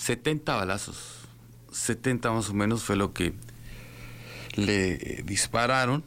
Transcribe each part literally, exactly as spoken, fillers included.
setenta balazos, setenta más o menos fue lo que le dispararon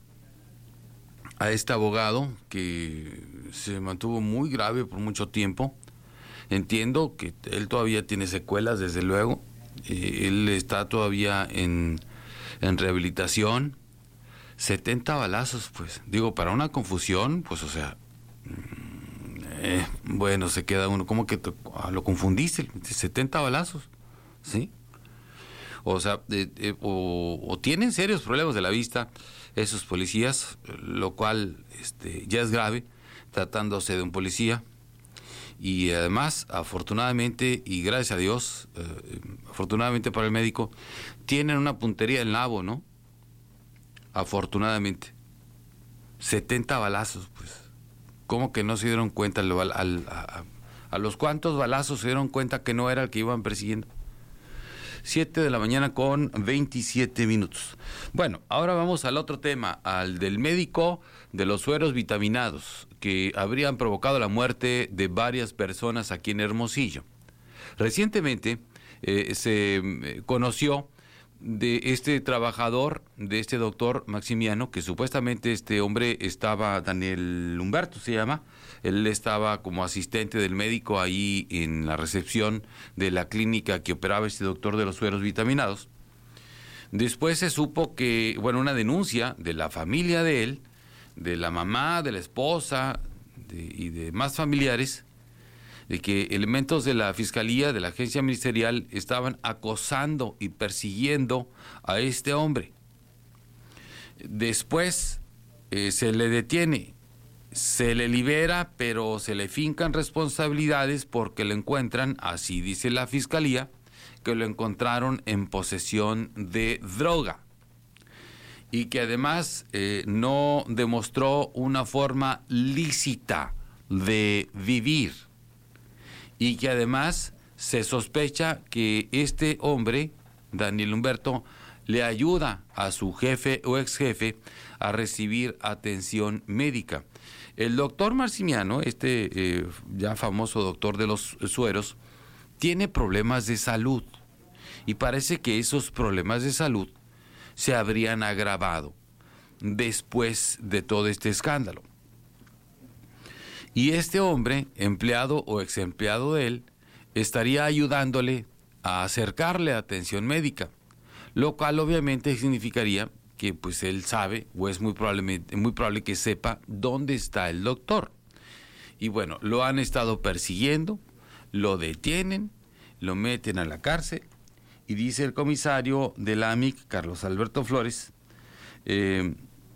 a este abogado, que se mantuvo muy grave por mucho tiempo. Entiendo que él todavía tiene secuelas, desde luego. Eh, él está todavía en, en rehabilitación. setenta balazos, pues, digo, para una confusión, pues, o sea, eh, bueno, se queda uno, como que te, ah, lo confundiste, setenta balazos, ¿sí? O sea, eh, eh, o, o tienen serios problemas de la vista esos policías, lo cual este, ya es grave, tratándose de un policía. Y además, afortunadamente, y gracias a Dios, eh, afortunadamente para el médico, tienen una puntería en nabo, ¿no? Afortunadamente. setenta balazos, pues. ¿Cómo que no se dieron cuenta? Al, al, a, a los cuantos balazos se dieron cuenta que no era el que iban persiguiendo. siete de la mañana con veintisiete minutos. Bueno, ahora vamos al otro tema, al del médico de los sueros vitaminados, que habrían provocado la muerte de varias personas aquí en Hermosillo. Recientemente eh, se conoció de este trabajador, de este doctor Maximiano, que supuestamente este hombre estaba, Daniel Humberto se llama, él estaba como asistente del médico ahí en la recepción de la clínica que operaba este doctor de los sueros vitaminados. Después se supo que, bueno, una denuncia de la familia de él, de la mamá, de la esposa de, y de más familiares, de que elementos de la Fiscalía, de la agencia ministerial, estaban acosando y persiguiendo a este hombre. Después eh, se le detiene, se le libera, pero se le fincan responsabilidades porque lo encuentran, así dice la Fiscalía, que lo encontraron en posesión de droga y que además eh, no demostró una forma lícita de vivir, y que además se sospecha que este hombre, Daniel Humberto, le ayuda a su jefe o ex jefe a recibir atención médica. El doctor Maximiano, este eh, ya famoso doctor de los sueros, tiene problemas de salud, y parece que esos problemas de salud se habrían agravado después de todo este escándalo. Y este hombre, empleado o ex empleado de él, estaría ayudándole a acercarle atención médica, lo cual obviamente significaría que pues él sabe, o es muy probablemente muy probable que sepa dónde está el doctor. Y bueno, lo han estado persiguiendo, lo detienen, lo meten a la cárcel, y dice el comisario de la A M I C, Carlos Alberto Flores, eh,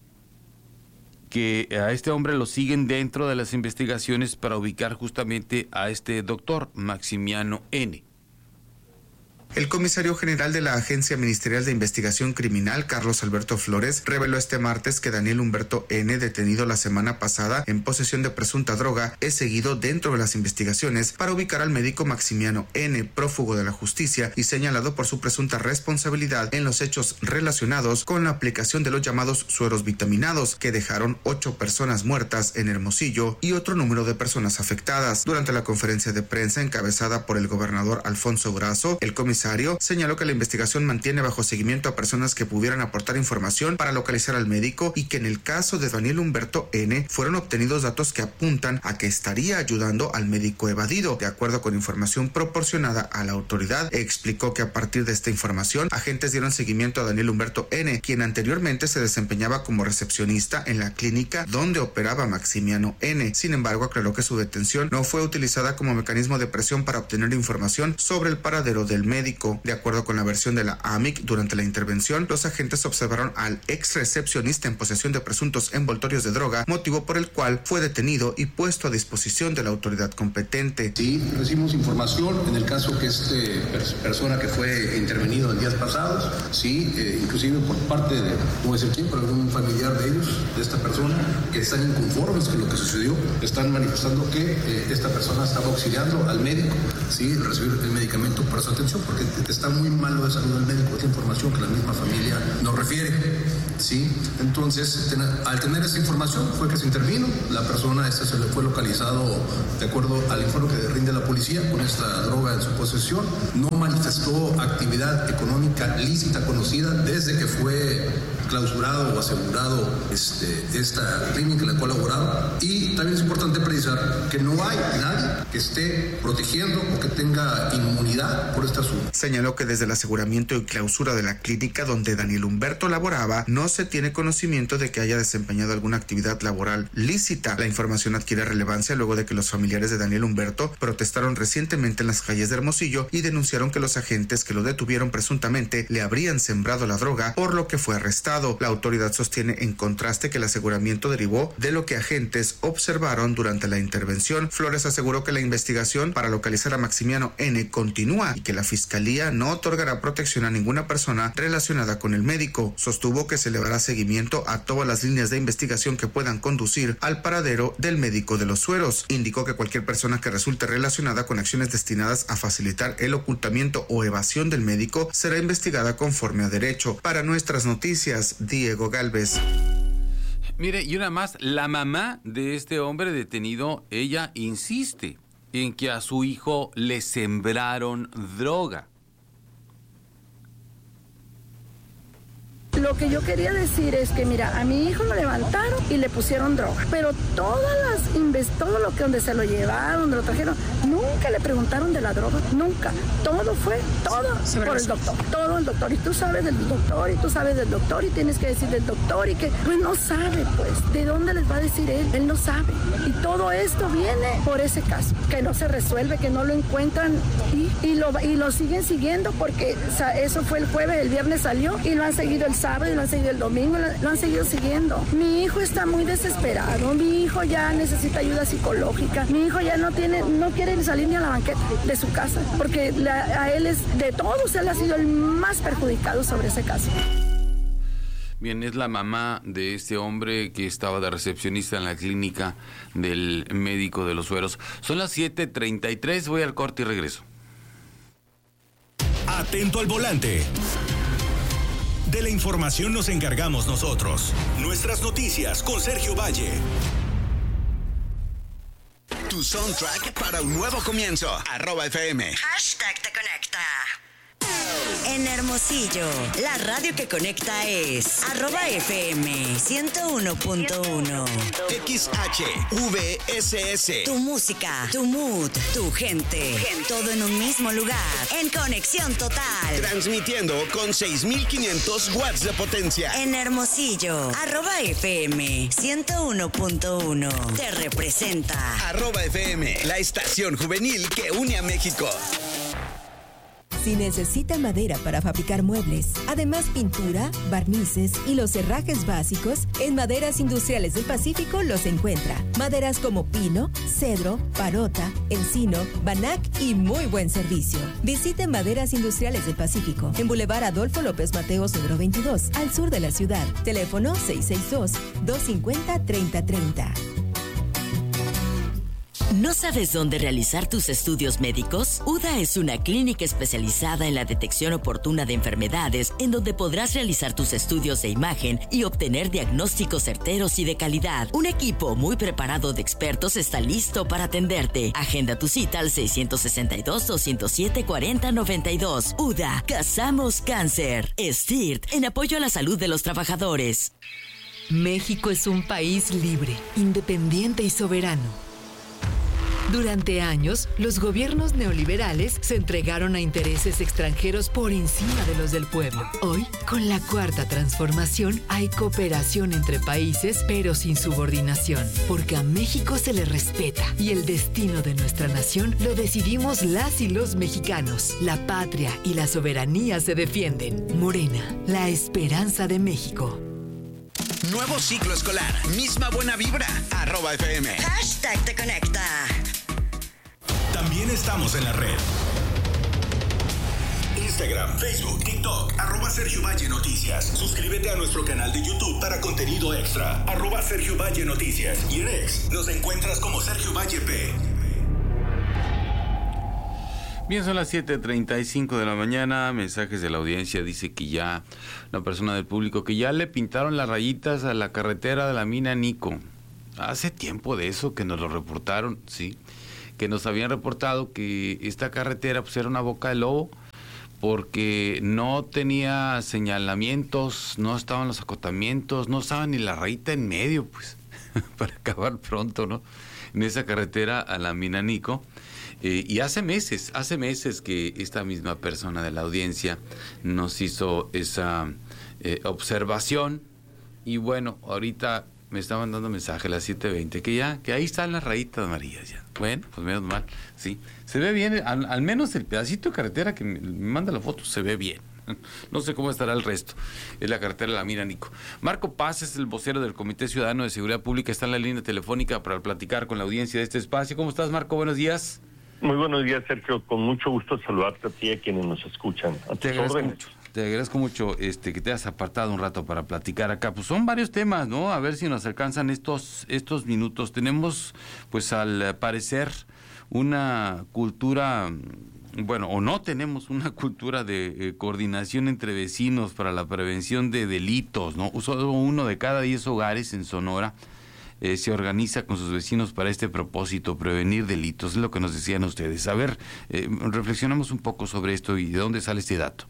que a este hombre lo siguen dentro de las investigaciones para ubicar justamente a este doctor Maximiano N. El comisario general de la Agencia Ministerial de Investigación Criminal, Carlos Alberto Flores, reveló este martes que Daniel Humberto N., detenido la semana pasada en posesión de presunta droga, es seguido dentro de las investigaciones para ubicar al médico Maximiano N., prófugo de la justicia y señalado por su presunta responsabilidad en los hechos relacionados con la aplicación de los llamados sueros vitaminados, que dejaron ocho personas muertas en Hermosillo y otro número de personas afectadas. Durante la conferencia de prensa encabezada por el gobernador Alfonso Durazo, el comisario señaló que la investigación mantiene bajo seguimiento a personas que pudieran aportar información para localizar al médico, y que en el caso de Daniel Humberto N. fueron obtenidos datos que apuntan a que estaría ayudando al médico evadido. De acuerdo con información proporcionada a la autoridad, explicó que a partir de esta información, agentes dieron seguimiento a Daniel Humberto N., quien anteriormente se desempeñaba como recepcionista en la clínica donde operaba Maximiano N. Sin embargo, aclaró que su detención no fue utilizada como mecanismo de presión para obtener información sobre el paradero del médico. De acuerdo con la versión de la A M I C, durante la intervención, los agentes observaron al ex recepcionista en posesión de presuntos envoltorios de droga, motivo por el cual fue detenido y puesto a disposición de la autoridad competente. Sí, recibimos información en el caso que este persona que fue intervenido en días pasados, sí, eh, inclusive por parte de, no voy a decir quién, pero algún familiar de ellos, de esta persona, que están inconformes con lo que sucedió, están manifestando que eh, esta persona estaba auxiliando al médico, sí, recibir el medicamento para su atención, porque que, que está muy malo de salud del médico, es información que la misma familia nos refiere, ¿sí? Entonces, ten, al tener esa información fue que se intervino, la persona esta se le fue localizado de acuerdo al informe que rinde la policía con esta droga en su posesión, no manifestó actividad económica lícita conocida desde que fue clausurado o asegurado este, esta clínica en la cual laboraba, y también es importante precisar que no hay nadie que esté protegiendo o que tenga inmunidad por este asunto. Señaló que desde el aseguramiento y clausura de la clínica donde Daniel Humberto laboraba, no se tiene conocimiento de que haya desempeñado alguna actividad laboral lícita. La información adquiere relevancia luego de que los familiares de Daniel Humberto protestaron recientemente en las calles de Hermosillo y denunciaron que los agentes que lo detuvieron presuntamente le habrían sembrado la droga, por lo que fue arrestado. La autoridad sostiene en contraste que el aseguramiento derivó de lo que agentes observaron durante la intervención. Flores aseguró que la investigación para localizar a Maximiano N. continúa y que la fiscalía no otorgará protección a ninguna persona relacionada con el médico. Sostuvo que se le dará seguimiento a todas las líneas de investigación que puedan conducir al paradero del médico de los sueros. Indicó que cualquier persona que resulte relacionada con acciones destinadas a facilitar el ocultamiento o evasión del médico será investigada conforme a derecho. Para Nuestras Noticias, Diego Galvez. Mire, y una más, la mamá de este hombre detenido, ella insiste en que a su hijo le sembraron droga. Lo que yo quería decir es que, mira, a mi hijo lo levantaron y le pusieron droga, pero todas las inves, todo lo que donde se lo llevaron, donde lo trajeron, nunca le preguntaron de la droga, nunca. Todo fue, todo por el doctor, todo el doctor. Y tú sabes del doctor, y tú sabes del doctor, y tienes que decir del doctor, y que, pues no sabe, pues, ¿de dónde les va a decir él? Él no sabe. Y todo esto viene por ese caso, que no se resuelve, que no lo encuentran, y, y, lo, y lo siguen siguiendo, porque o sea, eso fue el jueves, el viernes salió, y lo han seguido el sábado, y lo han seguido el domingo, lo han seguido siguiendo. Mi hijo está muy desesperado, mi hijo ya necesita ayuda psicológica, mi hijo ya no tiene, no quiere salir ni a la banqueta de su casa, porque la, a él es, de todos, él ha sido el más perjudicado sobre ese caso. Bien, es la mamá de este hombre que estaba de recepcionista en la clínica del médico de los sueros. Son las siete treinta y tres, voy al corte y regreso. Atento al volante. De la información nos encargamos nosotros. Nuestras noticias con Sergio Valle. Tu soundtrack para un nuevo comienzo. Arroba F M. Hashtag te conecta. En Hermosillo, la radio que conecta es arroba F M ciento uno punto uno. X H V S S. Tu música, tu mood, tu gente, todo en un mismo lugar, en conexión total. Transmitiendo con seis mil quinientos watts de potencia. En Hermosillo, arroba F M ciento uno punto uno. Te representa. Arroba F M, la estación juvenil que une a México. Si necesita madera para fabricar muebles, además pintura, barnices y los herrajes básicos, en Maderas Industriales del Pacífico los encuentra. Maderas como pino, cedro, parota, encino, banac y muy buen servicio. Visite Maderas Industriales del Pacífico en Boulevard Adolfo López Mateos número veintidós, al sur de la ciudad. Teléfono seis seis dos, dos cinco cero, tres cero tres cero. ¿No sabes dónde realizar tus estudios médicos? U D A es una clínica especializada en la detección oportuna de enfermedades, en donde podrás realizar tus estudios de imagen y obtener diagnósticos certeros y de calidad. Un equipo muy preparado de expertos está listo para atenderte. Agenda tu cita al seis seis dos, dos cero siete, cuatro cero nueve dos. U D A, Cazamos Cáncer. S T I R T, en apoyo a la salud de los trabajadores. México es un país libre, independiente y soberano. Durante años, los gobiernos neoliberales se entregaron a intereses extranjeros por encima de los del pueblo. Hoy, con la cuarta transformación, hay cooperación entre países, pero sin subordinación, porque a México se le respeta y el destino de nuestra nación lo decidimos las y los mexicanos. La patria y la soberanía se defienden. Morena, la esperanza de México. Nuevo ciclo escolar, misma buena vibra. Arroba F M. Hashtag te conecta. También estamos en la red. Instagram, Facebook, TikTok, arroba Sergio Valle Noticias. Suscríbete a nuestro canal de YouTube para contenido extra, arroba Sergio Valle Noticias. Y en X nos encuentras como Sergio Valle P. Bien, son las siete treinta y cinco de la mañana, mensajes de la audiencia, dice que ya, una persona del público, que ya le pintaron las rayitas a la carretera de la mina Nico. Hace tiempo de eso que nos lo reportaron, sí, que nos habían reportado que esta carretera pues era una boca de lobo, porque no tenía señalamientos, no estaban los acotamientos, no estaba ni la rayita en medio, pues, para acabar pronto, ¿no? En esa carretera a la mina Nico. Eh, y hace meses, hace meses que esta misma persona de la audiencia nos hizo esa eh, observación. Y bueno, ahorita me está mandando mensaje a las siete veinte, que ya, que ahí están las rayitas amarillas ya. Bueno, pues menos mal, sí. Se ve bien, al, al menos el pedacito de carretera que me, me manda la foto se ve bien. No sé cómo estará el resto. Es la carretera de la mina Nico. Marco Paz es el vocero del Comité Ciudadano de Seguridad Pública. Está en la línea telefónica para platicar con la audiencia de este espacio. ¿Cómo estás, Marco? Buenos días. Muy buenos días, Sergio. Con mucho gusto saludarte a ti y a quienes nos escuchan. A te agradezco órdenes. mucho. Te agradezco mucho este, que te hayas apartado un rato para platicar acá. Pues son varios temas, ¿no? A ver si nos alcanzan estos, estos minutos. Tenemos, pues al parecer, una cultura, bueno, o no tenemos una cultura de eh, coordinación entre vecinos para la prevención de delitos, ¿no? Solo uno de cada diez hogares en Sonora Eh, se organiza con sus vecinos para este propósito, prevenir delitos, es lo que nos decían ustedes. A ver, eh, reflexionamos un poco sobre esto y de dónde sale este dato.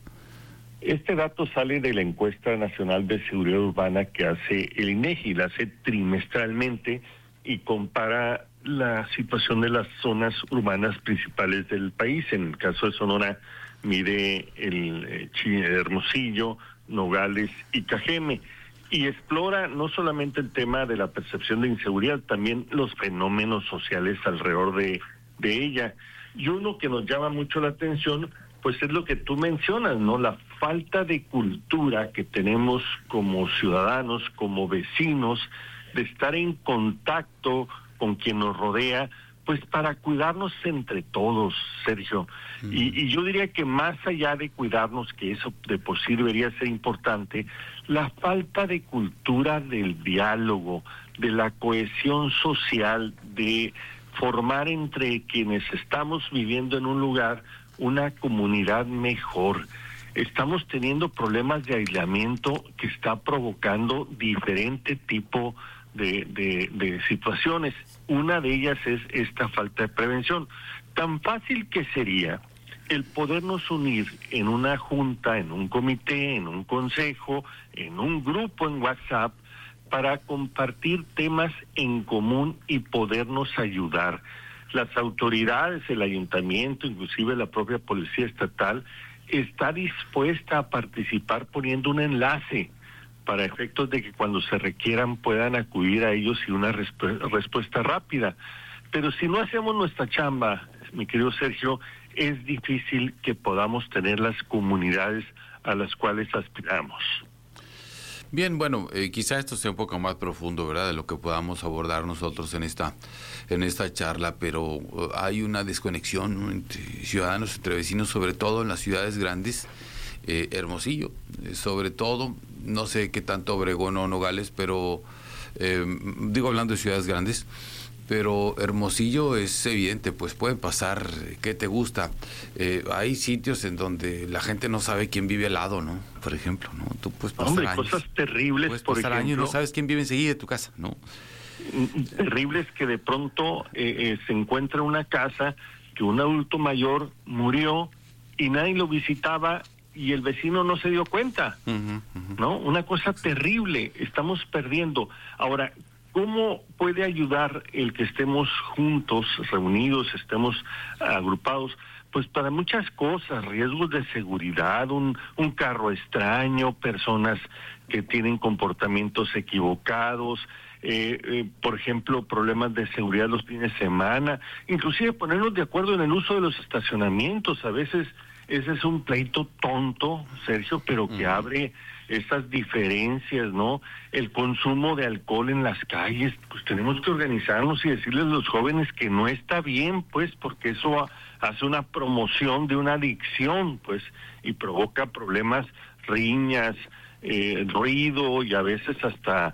Este dato sale de la encuesta nacional de seguridad urbana que hace el INEGI, la hace trimestralmente y compara la situación de las zonas urbanas principales del país. En el caso de Sonora mide el eh, Hermosillo, Nogales y Cajeme. Y explora no solamente el tema de la percepción de inseguridad, también los fenómenos sociales alrededor de, de ella. Y uno que nos llama mucho la atención, pues es lo que tú mencionas, ¿no? La falta de cultura que tenemos como ciudadanos, como vecinos, de estar en contacto con quien nos rodea, pues para cuidarnos entre todos, Sergio. Mm. Y, y yo diría que más allá de cuidarnos, que eso de por sí debería ser importante, la falta de cultura del diálogo, de la cohesión social, de formar entre quienes estamos viviendo en un lugar una comunidad mejor. Estamos teniendo problemas de aislamiento que está provocando diferente tipo de, de, de situaciones. Una de ellas es esta falta de prevención. Tan fácil que sería el podernos unir en una junta, en un comité, en un consejo, en un grupo en WhatsApp, para compartir temas en común y podernos ayudar. Las autoridades, el ayuntamiento, inclusive la propia policía estatal, está dispuesta a participar poniendo un enlace para efectos de que cuando se requieran puedan acudir a ellos y una resp- respuesta rápida. Pero si no hacemos nuestra chamba, mi querido Sergio, es difícil que podamos tener las comunidades a las cuales aspiramos. Bien, bueno, eh, quizá esto sea un poco más profundo, ¿verdad?, de lo que podamos abordar nosotros en esta en esta charla, pero uh, hay una desconexión, ¿no?, entre ciudadanos, entre vecinos, sobre todo en las ciudades grandes. eh, Hermosillo, eh, sobre todo, no sé qué tanto Obregón o Nogales, pero eh, digo hablando de ciudades grandes, pero Hermosillo es evidente, pues puede pasar, ¿qué te gusta? Eh, hay sitios en donde la gente no sabe quién vive al lado, ¿no? Por ejemplo, ¿no? Tú puedes pasar Hombre, años, cosas terribles, puedes por pasar ejemplo, años y no sabes quién vive enseguida de tu casa, ¿no? Terribles que de pronto eh, eh, se encuentra una casa que un adulto mayor murió y nadie lo visitaba y el vecino no se dio cuenta, uh-huh, uh-huh. ¿no? Una cosa terrible, estamos perdiendo. Ahora, ¿cómo puede ayudar el que estemos juntos, reunidos, estemos agrupados? Pues para muchas cosas, riesgos de seguridad, un, un carro extraño, personas que tienen comportamientos equivocados, eh, eh, por ejemplo, problemas de seguridad los fines de semana, inclusive ponernos de acuerdo en el uso de los estacionamientos. A veces ese es un pleito tonto, Sergio, pero que uh-huh. abre esas diferencias, ¿no? El consumo de alcohol en las calles, pues tenemos que organizarnos y decirles a los jóvenes que no está bien, pues, porque eso hace una promoción de una adicción, pues, y provoca problemas, riñas, eh, ruido y a veces hasta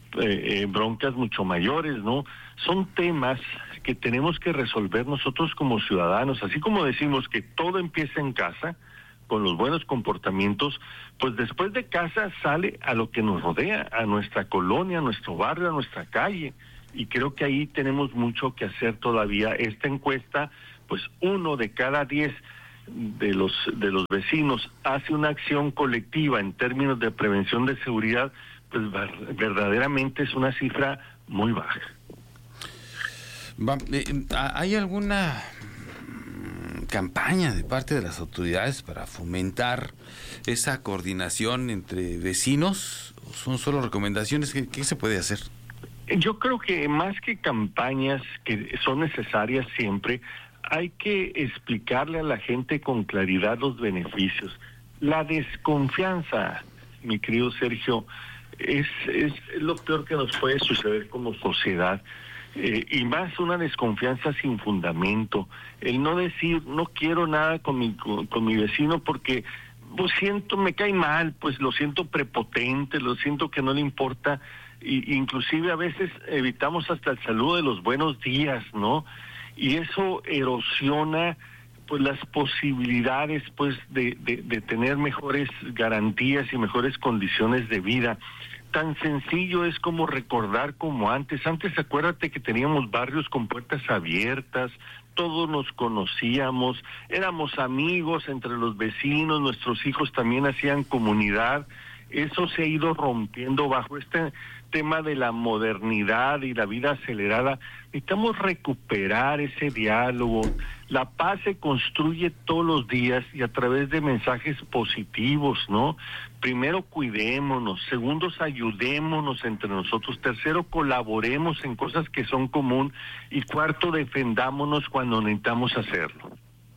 eh, eh, broncas mucho mayores, ¿no? Son temas que tenemos que resolver nosotros como ciudadanos, así como decimos que todo empieza en casa, con los buenos comportamientos, pues después de casa sale a lo que nos rodea, a nuestra colonia, a nuestro barrio, a nuestra calle, y creo que ahí tenemos mucho que hacer todavía. Esta encuesta, pues uno de cada diez de los de los vecinos hace una acción colectiva en términos de prevención de seguridad, pues verdaderamente es una cifra muy baja. ¿Hay alguna campaña de parte de las autoridades para fomentar esa coordinación entre vecinos? ¿Son solo recomendaciones? ¿Qué, qué se puede hacer? Yo creo que más que campañas que son necesarias siempre, hay que explicarle a la gente con claridad los beneficios. La desconfianza, mi querido Sergio, es, es lo peor que nos puede suceder como sociedad. Eh, y más una desconfianza sin fundamento, el no decir no quiero nada con mi con, con mi vecino porque lo siento, me cae mal, pues lo siento prepotente, lo siento que no le importa, y inclusive a veces evitamos hasta el saludo de los buenos días, ¿no? Y eso erosiona pues las posibilidades pues de, de, de tener mejores garantías y mejores condiciones de vida. Tan sencillo es como recordar como antes. Antes acuérdate que teníamos barrios con puertas abiertas, todos nos conocíamos, éramos amigos entre los vecinos, nuestros hijos también hacían comunidad. Eso se ha ido rompiendo bajo este tema de la modernidad y la vida acelerada. Necesitamos recuperar ese diálogo. La paz se construye todos los días y a través de mensajes positivos, ¿no? Primero, cuidémonos. Segundo, ayudémonos entre nosotros. Tercero, colaboremos en cosas que son común. Y cuarto, defendámonos cuando necesitamos hacerlo.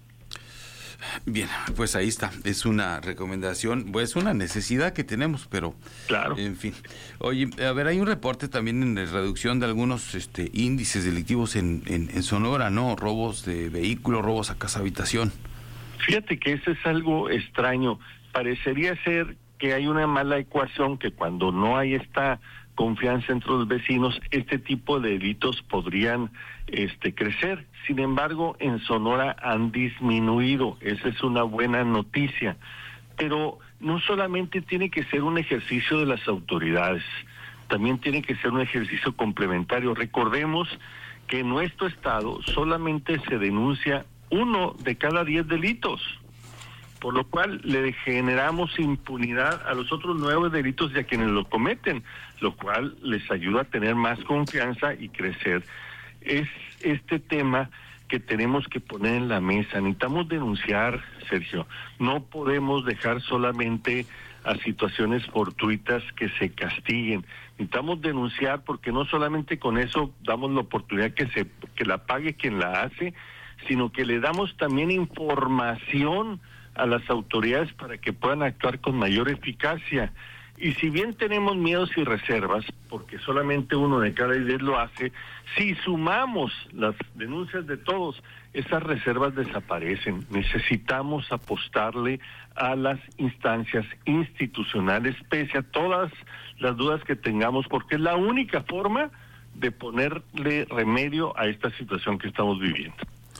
Bien, pues ahí está, es una recomendación, pues una necesidad que tenemos, pero claro, en fin. Oye, a ver, hay un reporte también en la reducción de algunos este, índices delictivos en, en, en Sonora, ¿no? Robos de vehículos, robos a casa habitación. Fíjate que eso es algo extraño, parecería ser que hay una mala ecuación, que cuando no hay esta confianza entre los vecinos, este tipo de delitos podrían este crecer. Sin embargo, en Sonora han disminuido. Esa es una buena noticia. Pero no solamente tiene que ser un ejercicio de las autoridades, también tiene que ser un ejercicio complementario. Recordemos que en nuestro estado solamente se denuncia uno de cada diez delitos, por lo cual le generamos impunidad a los otros nueve delitos y a quienes lo cometen, lo cual les ayuda a tener más confianza y crecer. Es este tema que tenemos que poner en la mesa. Necesitamos denunciar, Sergio. No podemos dejar solamente a situaciones fortuitas que se castiguen. Necesitamos denunciar porque no solamente con eso damos la oportunidad que se que la pague quien la hace, sino que le damos también información a las autoridades para que puedan actuar con mayor eficacia. Y si bien tenemos miedos y reservas, porque solamente uno de cada diez lo hace, si sumamos las denuncias de todos, esas reservas desaparecen. Necesitamos apostarle a las instancias institucionales, pese a todas las dudas que tengamos, porque es la única forma de ponerle remedio a esta situación que estamos viviendo.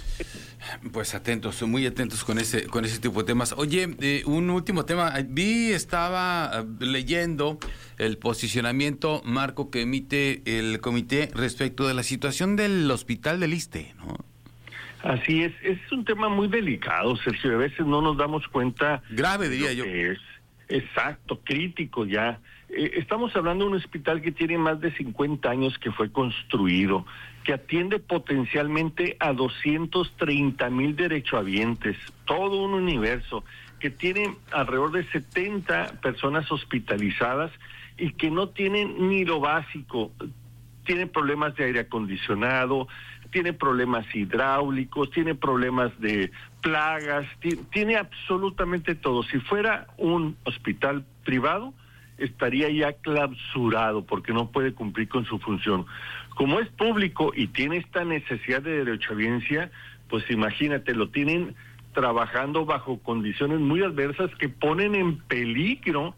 Pues atentos, muy atentos con ese con ese tipo de temas. Oye, eh, un último tema. Vi, estaba leyendo el posicionamiento, Marco, que emite el comité respecto de la situación del hospital del Iste, ¿no? Así es, es un tema muy delicado, Sergio. A veces no nos damos cuenta. Grave, diría yo. Es exacto, crítico ya. Eh, estamos hablando de un hospital que tiene más de cincuenta años que fue construido, que atiende potencialmente a doscientos treinta mil derechohabientes, todo un universo, que tiene alrededor de setenta personas hospitalizadas y que no tienen ni lo básico. Tiene problemas de aire acondicionado, tiene problemas hidráulicos, tiene problemas de plagas, tiene absolutamente todo. Si fuera un hospital privado, estaría ya clausurado porque no puede cumplir con su función. Como es público y tiene esta necesidad de derechohabiencia, pues imagínate, lo tienen trabajando bajo condiciones muy adversas que ponen en peligro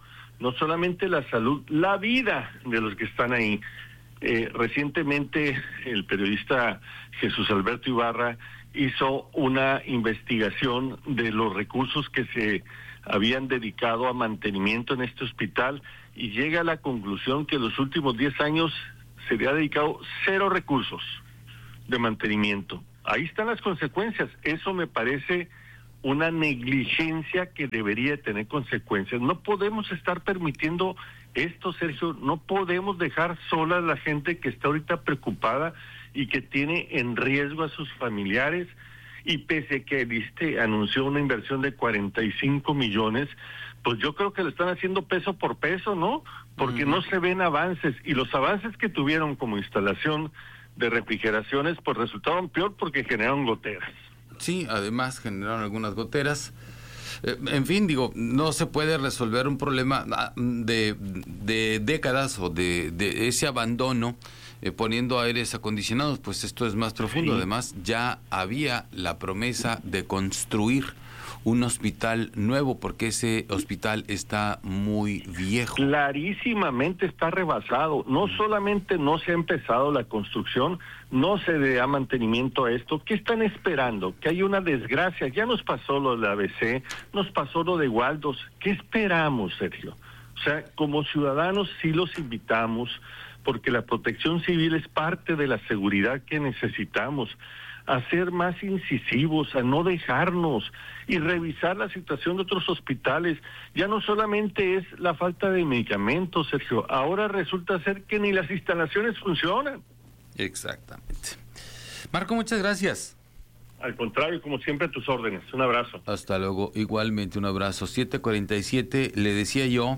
no solamente la salud, la vida de los que están ahí. Eh, recientemente el periodista Jesús Alberto Ibarra hizo una investigación de los recursos que se habían dedicado a mantenimiento en este hospital y llega a la conclusión que en los últimos diez años se le ha dedicado cero recursos de mantenimiento. Ahí están las consecuencias. Eso me parece una negligencia que debería tener consecuencias. No podemos estar permitiendo esto, Sergio. No podemos dejar sola a la gente que está ahorita preocupada y que tiene en riesgo a sus familiares. Y pese a que el ISSSTE anunció una inversión de cuarenta y cinco millones, pues yo creo que lo están haciendo peso por peso, ¿no? Porque uh-huh. no se ven avances, y los avances que tuvieron como instalación de refrigeraciones, pues resultaron peor porque generaron goteras. Sí, además generaron algunas goteras. Eh, en fin, digo, no se puede resolver un problema de, de décadas o de, de ese abandono eh, poniendo aires acondicionados, pues esto es más profundo. Sí. Además, ya había la promesa de construir un hospital nuevo, porque ese hospital está muy viejo. Clarísimamente está rebasado. No solamente no se ha empezado la construcción, no se le da mantenimiento a esto. ¿Qué están esperando? Que hay una desgracia. Ya nos pasó lo de la A B C, nos pasó lo de Waldos. ¿Qué esperamos, Sergio? O sea, como ciudadanos sí los invitamos, porque la protección civil es parte de la seguridad que necesitamos, a ser más incisivos, a no dejarnos y revisar la situación de otros hospitales. Ya no solamente es la falta de medicamentos, Sergio, ahora resulta ser que ni las instalaciones funcionan. Exactamente. Marco, muchas gracias. Al contrario, como siempre, a tus órdenes. Un abrazo. Hasta luego. Igualmente, un abrazo. siete cuarenta y siete, le decía yo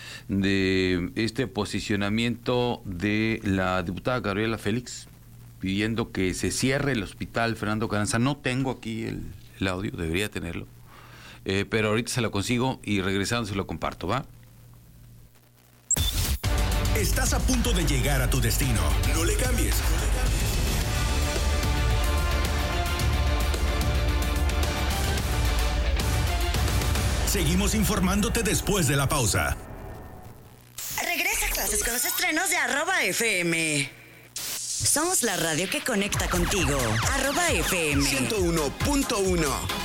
de este posicionamiento de la diputada Gabriela Félix, pidiendo que se cierre el hospital Fernando Carranza. No tengo aquí el, el audio, debería tenerlo, eh, pero ahorita se lo consigo y regresando se lo comparto, ¿va? Estás a punto de llegar a tu destino. No le cambies. Seguimos informándote después de la pausa. Regresa a clases con los estrenos de arroba F M. Somos la radio que conecta contigo. Arroba F M. ciento uno punto uno.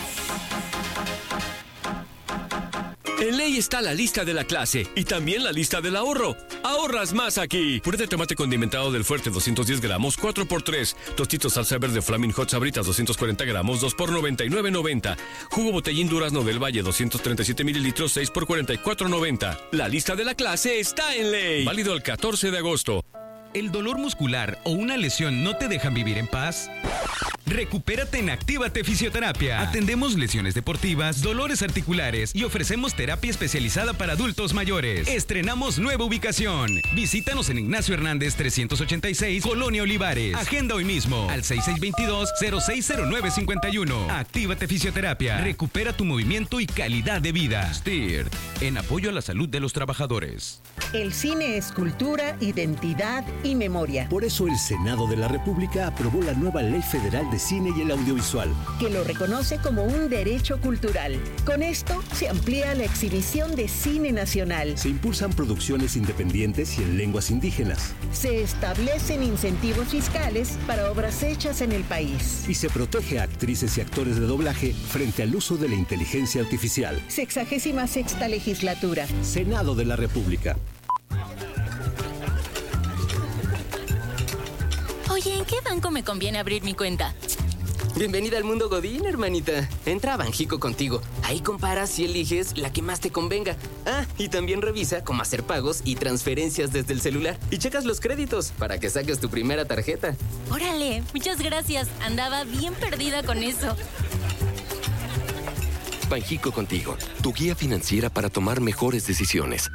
En Ley está la lista de la clase y también la lista del ahorro. Ahorras más aquí. Puré de tomate condimentado del Fuerte doscientos diez gramos, cuatro por tres. Tostitos salsa verde Flaming Hot Sabritas doscientos cuarenta gramos, dos por noventa y nueve noventa. Jugo Botellín Durazno del Valle doscientos treinta y siete mililitros, seis por cuarenta y cuatro noventa. La lista de la clase está en Ley. Válido el catorce de agosto. ¿El dolor muscular o una lesión no te dejan vivir en paz? Recupérate en Actívate Fisioterapia. Atendemos lesiones deportivas, dolores articulares y ofrecemos terapia especializada para adultos mayores. Estrenamos nueva ubicación. Visítanos en Ignacio Hernández trescientos ochenta y seis, Colonia Olivares. Agenda hoy mismo al seis seis dos dos, cero seis cero nueve cinco uno. Actívate Fisioterapia. Recupera tu movimiento y calidad de vida. S T I R T, en apoyo a la salud de los trabajadores. El cine es cultura, identidad y memoria. Por eso el Senado de la República aprobó la nueva Ley Federal de Cine y el Audiovisual, que lo reconoce como un derecho cultural. Con esto se amplía la exhibición de cine nacional. Se impulsan producciones independientes y en lenguas indígenas. Se establecen incentivos fiscales para obras hechas en el país. Y se protege a actrices y actores de doblaje frente al uso de la inteligencia artificial. Sexagésima sexta legislatura. Senado de la República. Oye, ¿en qué banco me conviene abrir mi cuenta? Bienvenida al mundo Godín, hermanita. Entra a Banjico contigo. Ahí comparas y eliges la que más te convenga. Ah, y también revisa cómo hacer pagos y transferencias desde el celular. Y checas los créditos para que saques tu primera tarjeta. Órale, muchas gracias. Andaba bien perdida con eso. Banjico contigo, tu guía financiera para tomar mejores decisiones.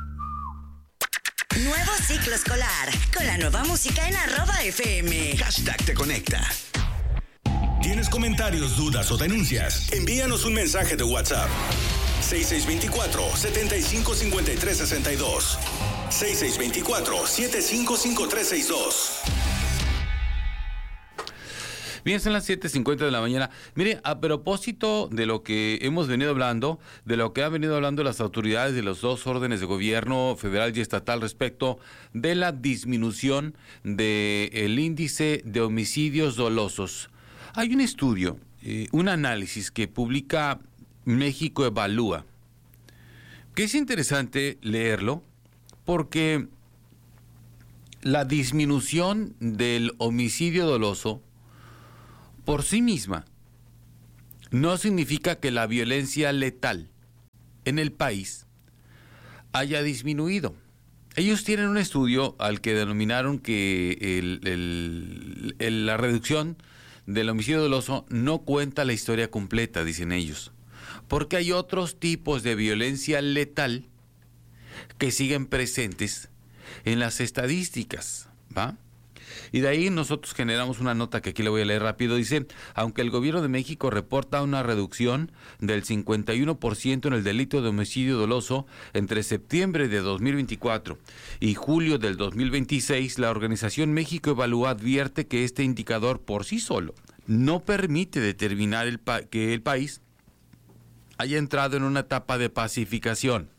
Nuevo ciclo escolar, con la nueva música en arroba F M. Hashtag te conecta. ¿Tienes comentarios, dudas o denuncias? Envíanos un mensaje de WhatsApp. seis seis dos cuatro, siete cinco cinco tres seis dos. seis seis dos cuatro, siete cinco cinco tres seis dos. Bien, son las siete cincuenta de la mañana. Mire, a propósito de lo que hemos venido hablando, de lo que han venido hablando las autoridades de los dos órdenes de gobierno, federal y estatal, respecto de la disminución del índice de homicidios dolosos. Hay un estudio, eh, un análisis que publica México Evalúa, que es interesante leerlo porque la disminución del homicidio doloso por sí misma no significa que la violencia letal en el país haya disminuido. Ellos tienen un estudio al que denominaron que el, el, el, la reducción del homicidio doloso no cuenta la historia completa, dicen ellos, porque hay otros tipos de violencia letal que siguen presentes en las estadísticas, ¿va? Y de ahí nosotros generamos una nota que aquí le voy a leer rápido. Dice, aunque el gobierno de México reporta una reducción del cincuenta y uno por ciento en el delito de homicidio doloso entre septiembre de dos mil veinticuatro y julio del dos mil veintiséis, la organización México Evalúa advierte que este indicador por sí solo no permite determinar el pa- que el país haya entrado en una etapa de pacificación.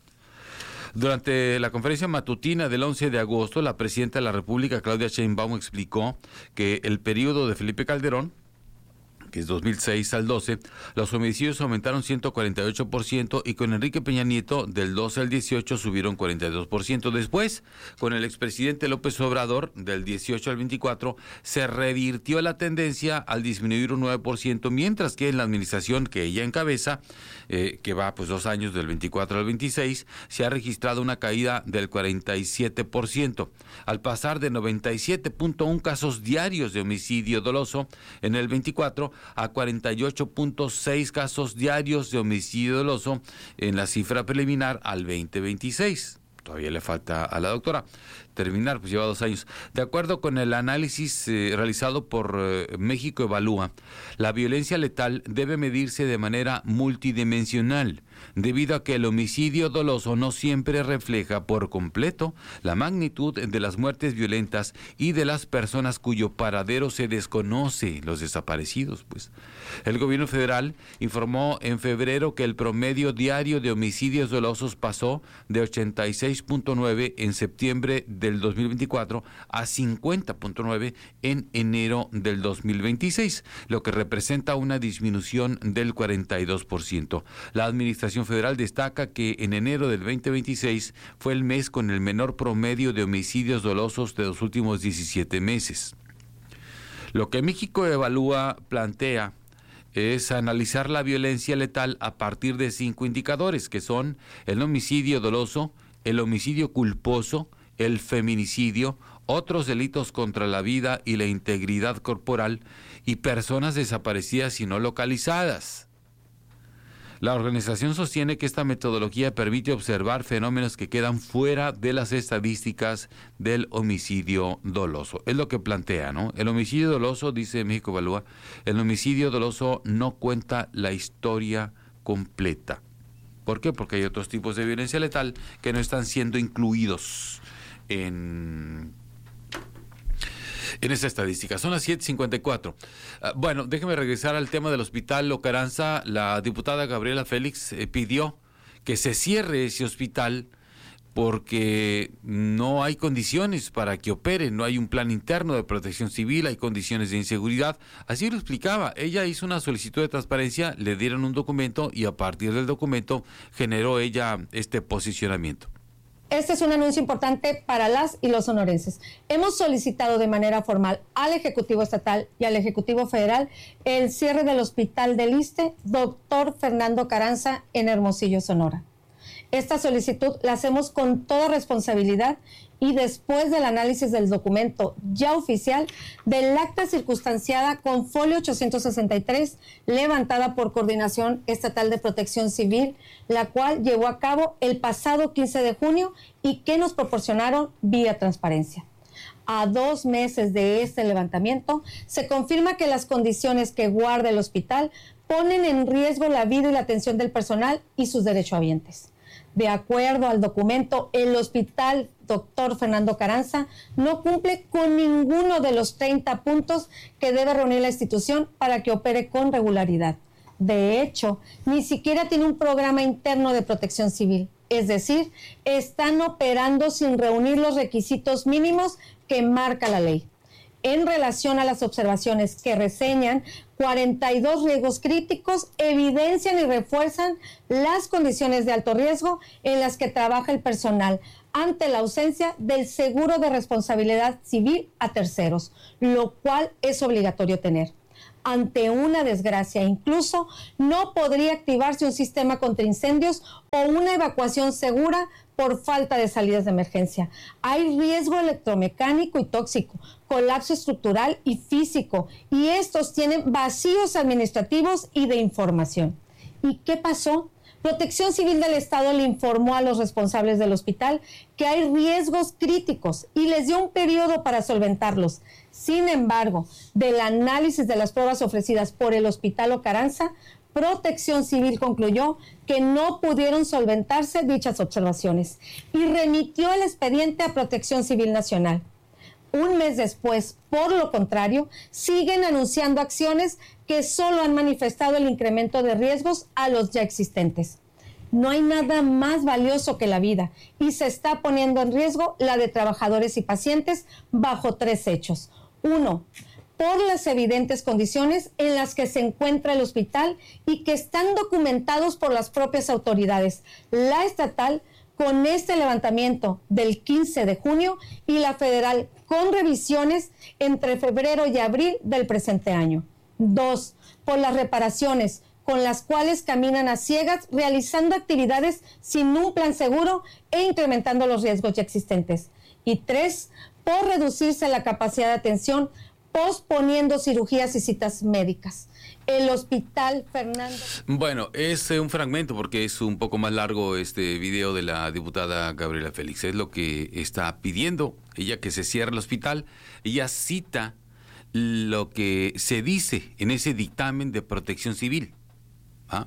Durante la conferencia matutina del once de agosto, la presidenta de la República, Claudia Sheinbaum, explicó que el periodo de Felipe Calderón, que es dos mil seis al doce, los homicidios aumentaron ciento cuarenta y ocho por ciento y con Enrique Peña Nieto del doce al dieciocho subieron cuarenta y dos por ciento. Después, con el expresidente López Obrador del dieciocho al veinticuatro, se revirtió la tendencia al disminuir un nueve por ciento, mientras que en la administración que ella encabeza, eh, que va pues dos años del veinticuatro al veintiséis, se ha registrado una caída del cuarenta y siete por ciento, al pasar de noventa y siete punto uno casos diarios de homicidio doloso en el veinticuatro a cuarenta y ocho punto seis casos diarios de homicidio doloso en la cifra preliminar al veinte veintiséis. Todavía le falta a la doctora terminar, pues lleva dos años. De acuerdo con el análisis eh, realizado por eh, México Evalúa, la violencia letal debe medirse de manera multidimensional, debido a que el homicidio doloso no siempre refleja por completo la magnitud de las muertes violentas y de las personas cuyo paradero se desconoce, los desaparecidos, pues. El gobierno federal informó en febrero que el promedio diario de homicidios dolosos pasó de ochenta y seis punto nueve en septiembre del dos mil veinticuatro a cincuenta punto nueve en enero del dos mil veintiséis, lo que representa una disminución del cuarenta y dos por ciento. La Administración Federal destaca que en enero del veinte veintiséis fue el mes con el menor promedio de homicidios dolosos de los últimos diecisiete meses. Lo que México Evalúa plantea es analizar la violencia letal a partir de cinco indicadores, que son el homicidio doloso, el homicidio culposo, el feminicidio, otros delitos contra la vida y la integridad corporal y personas desaparecidas y no localizadas. La organización sostiene que esta metodología permite observar fenómenos que quedan fuera de las estadísticas del homicidio doloso. Es lo que plantea, ¿no? El homicidio doloso, dice México Evalúa, el homicidio doloso no cuenta la historia completa. ¿Por qué? Porque hay otros tipos de violencia letal que no están siendo incluidos en... en esta estadística. Son las siete cincuenta y cuatro. Uh, bueno, déjeme regresar al tema del hospital Locaranza. La diputada Gabriela Félix eh, pidió que se cierre ese hospital porque no hay condiciones para que opere, no hay un plan interno de protección civil, hay condiciones de inseguridad. Así lo explicaba. Ella hizo una solicitud de transparencia, le dieron un documento y a partir del documento generó ella este posicionamiento. Este es un anuncio importante para las y los sonorenses. Hemos solicitado de manera formal al Ejecutivo Estatal y al Ejecutivo Federal el cierre del Hospital del Iste, doctor Fernando Carranza, en Hermosillo, Sonora. Esta solicitud la hacemos con toda responsabilidad y después del análisis del documento ya oficial del acta circunstanciada con folio ochocientos sesenta y tres, levantada por Coordinación Estatal de Protección Civil, la cual llevó a cabo el pasado quince de junio y que nos proporcionaron vía transparencia. A dos meses de este levantamiento, se confirma que las condiciones que guarda el hospital ponen en riesgo la vida y la atención del personal y sus derechohabientes. De acuerdo al documento, el hospital doctor Fernando Carranza no cumple con ninguno de los treinta puntos que debe reunir la institución para que opere con regularidad. De hecho, ni siquiera tiene un programa interno de protección civil. Es decir, están operando sin reunir los requisitos mínimos que marca la ley. En relación a las observaciones que reseñan cuarenta y dos riesgos críticos, evidencian y refuerzan las condiciones de alto riesgo en las que trabaja el personal ante la ausencia del seguro de responsabilidad civil a terceros, lo cual es obligatorio tener. Ante una desgracia, incluso no podría activarse un sistema contra incendios o una evacuación segura por falta de salidas de emergencia. Hay riesgo electromecánico y tóxico, colapso estructural y físico, y estos tienen vacíos administrativos y de información. ¿Y qué pasó? Protección Civil del Estado le informó a los responsables del hospital que hay riesgos críticos y les dio un periodo para solventarlos. Sin embargo, del análisis de las pruebas ofrecidas por el Hospital Carranza, Protección Civil concluyó que no pudieron solventarse dichas observaciones y remitió el expediente a Protección Civil Nacional. Un mes después, por lo contrario, siguen anunciando acciones que solo han manifestado el incremento de riesgos a los ya existentes. No hay nada más valioso que la vida y se está poniendo en riesgo la de trabajadores y pacientes bajo tres hechos. Uno, por las evidentes condiciones en las que se encuentra el hospital y que están documentados por las propias autoridades, la estatal con este levantamiento del quince de junio y la federal con revisiones entre febrero y abril del presente año. Dos, por las reparaciones con las cuales caminan a ciegas realizando actividades sin un plan seguro e incrementando los riesgos ya existentes. Y tres, por reducirse la capacidad de atención posponiendo cirugías y citas médicas. El Hospital Fernando... Bueno, es un fragmento porque es un poco más largo este video de la diputada Gabriela Félix. Es lo que está pidiendo ella, que se cierre el hospital. Ella cita lo que se dice en ese dictamen de Protección Civil. ¿Ah?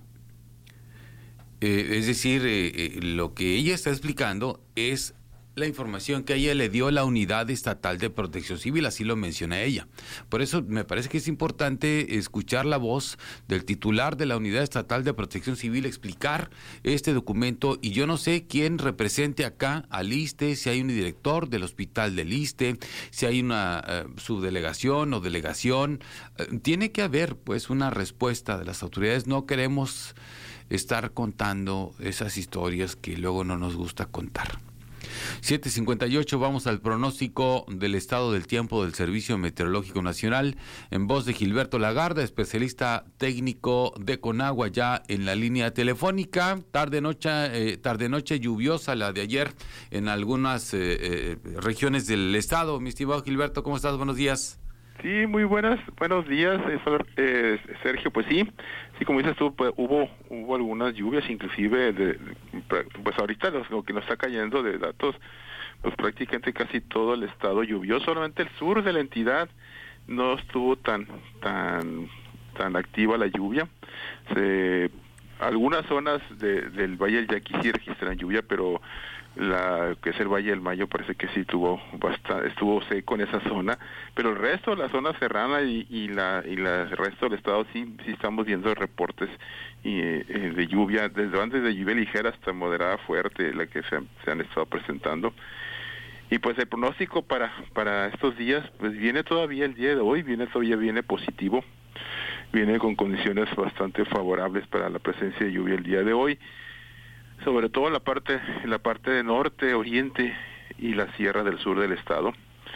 Eh, es decir, eh, eh, lo que ella está explicando es la información que a ella le dio la Unidad Estatal de Protección Civil, así lo menciona ella. Por eso me parece que es importante escuchar la voz del titular de la Unidad Estatal de Protección Civil, explicar este documento, y yo no sé quién represente acá al ISSSTE, si hay un director del hospital del ISSSTE, si hay una uh, subdelegación o delegación. Uh, tiene que haber pues una respuesta de las autoridades. No queremos estar contando esas historias que luego no nos gusta contar. siete cincuenta y ocho, vamos al pronóstico del estado del tiempo del Servicio Meteorológico Nacional, en voz de Gilberto Lagarda, especialista técnico de Conagua, ya en la línea telefónica. Tarde noche, eh, tarde noche lluviosa la de ayer en algunas eh, eh, regiones del estado. Mi estimado Gilberto, ¿cómo estás? Buenos días. Sí, muy buenas, buenos días, eh, Sergio. Pues sí, sí, como dices tú, pues, hubo hubo algunas lluvias, inclusive, de, de, pues ahorita los, lo que nos está cayendo de datos, pues prácticamente casi todo el estado llovió. Solamente el sur de la entidad no estuvo tan tan tan activa la lluvia. Se, algunas zonas de, del Valle del Yaqui sí registran lluvia, pero la que es el Valle del Mayo parece que sí tuvo bastante, estuvo seco en esa zona, pero el resto, la zona serrana y, y la y la, el resto del estado sí sí estamos viendo reportes y, eh, de lluvia, desde antes de lluvia ligera hasta moderada fuerte, la que se, se han estado presentando. Y pues el pronóstico para para estos días, pues viene todavía el día de hoy, viene todavía viene positivo, viene con condiciones bastante favorables para la presencia de lluvia el día de hoy, sobre todo la parte la parte de norte, oriente y la sierra del sur del estado.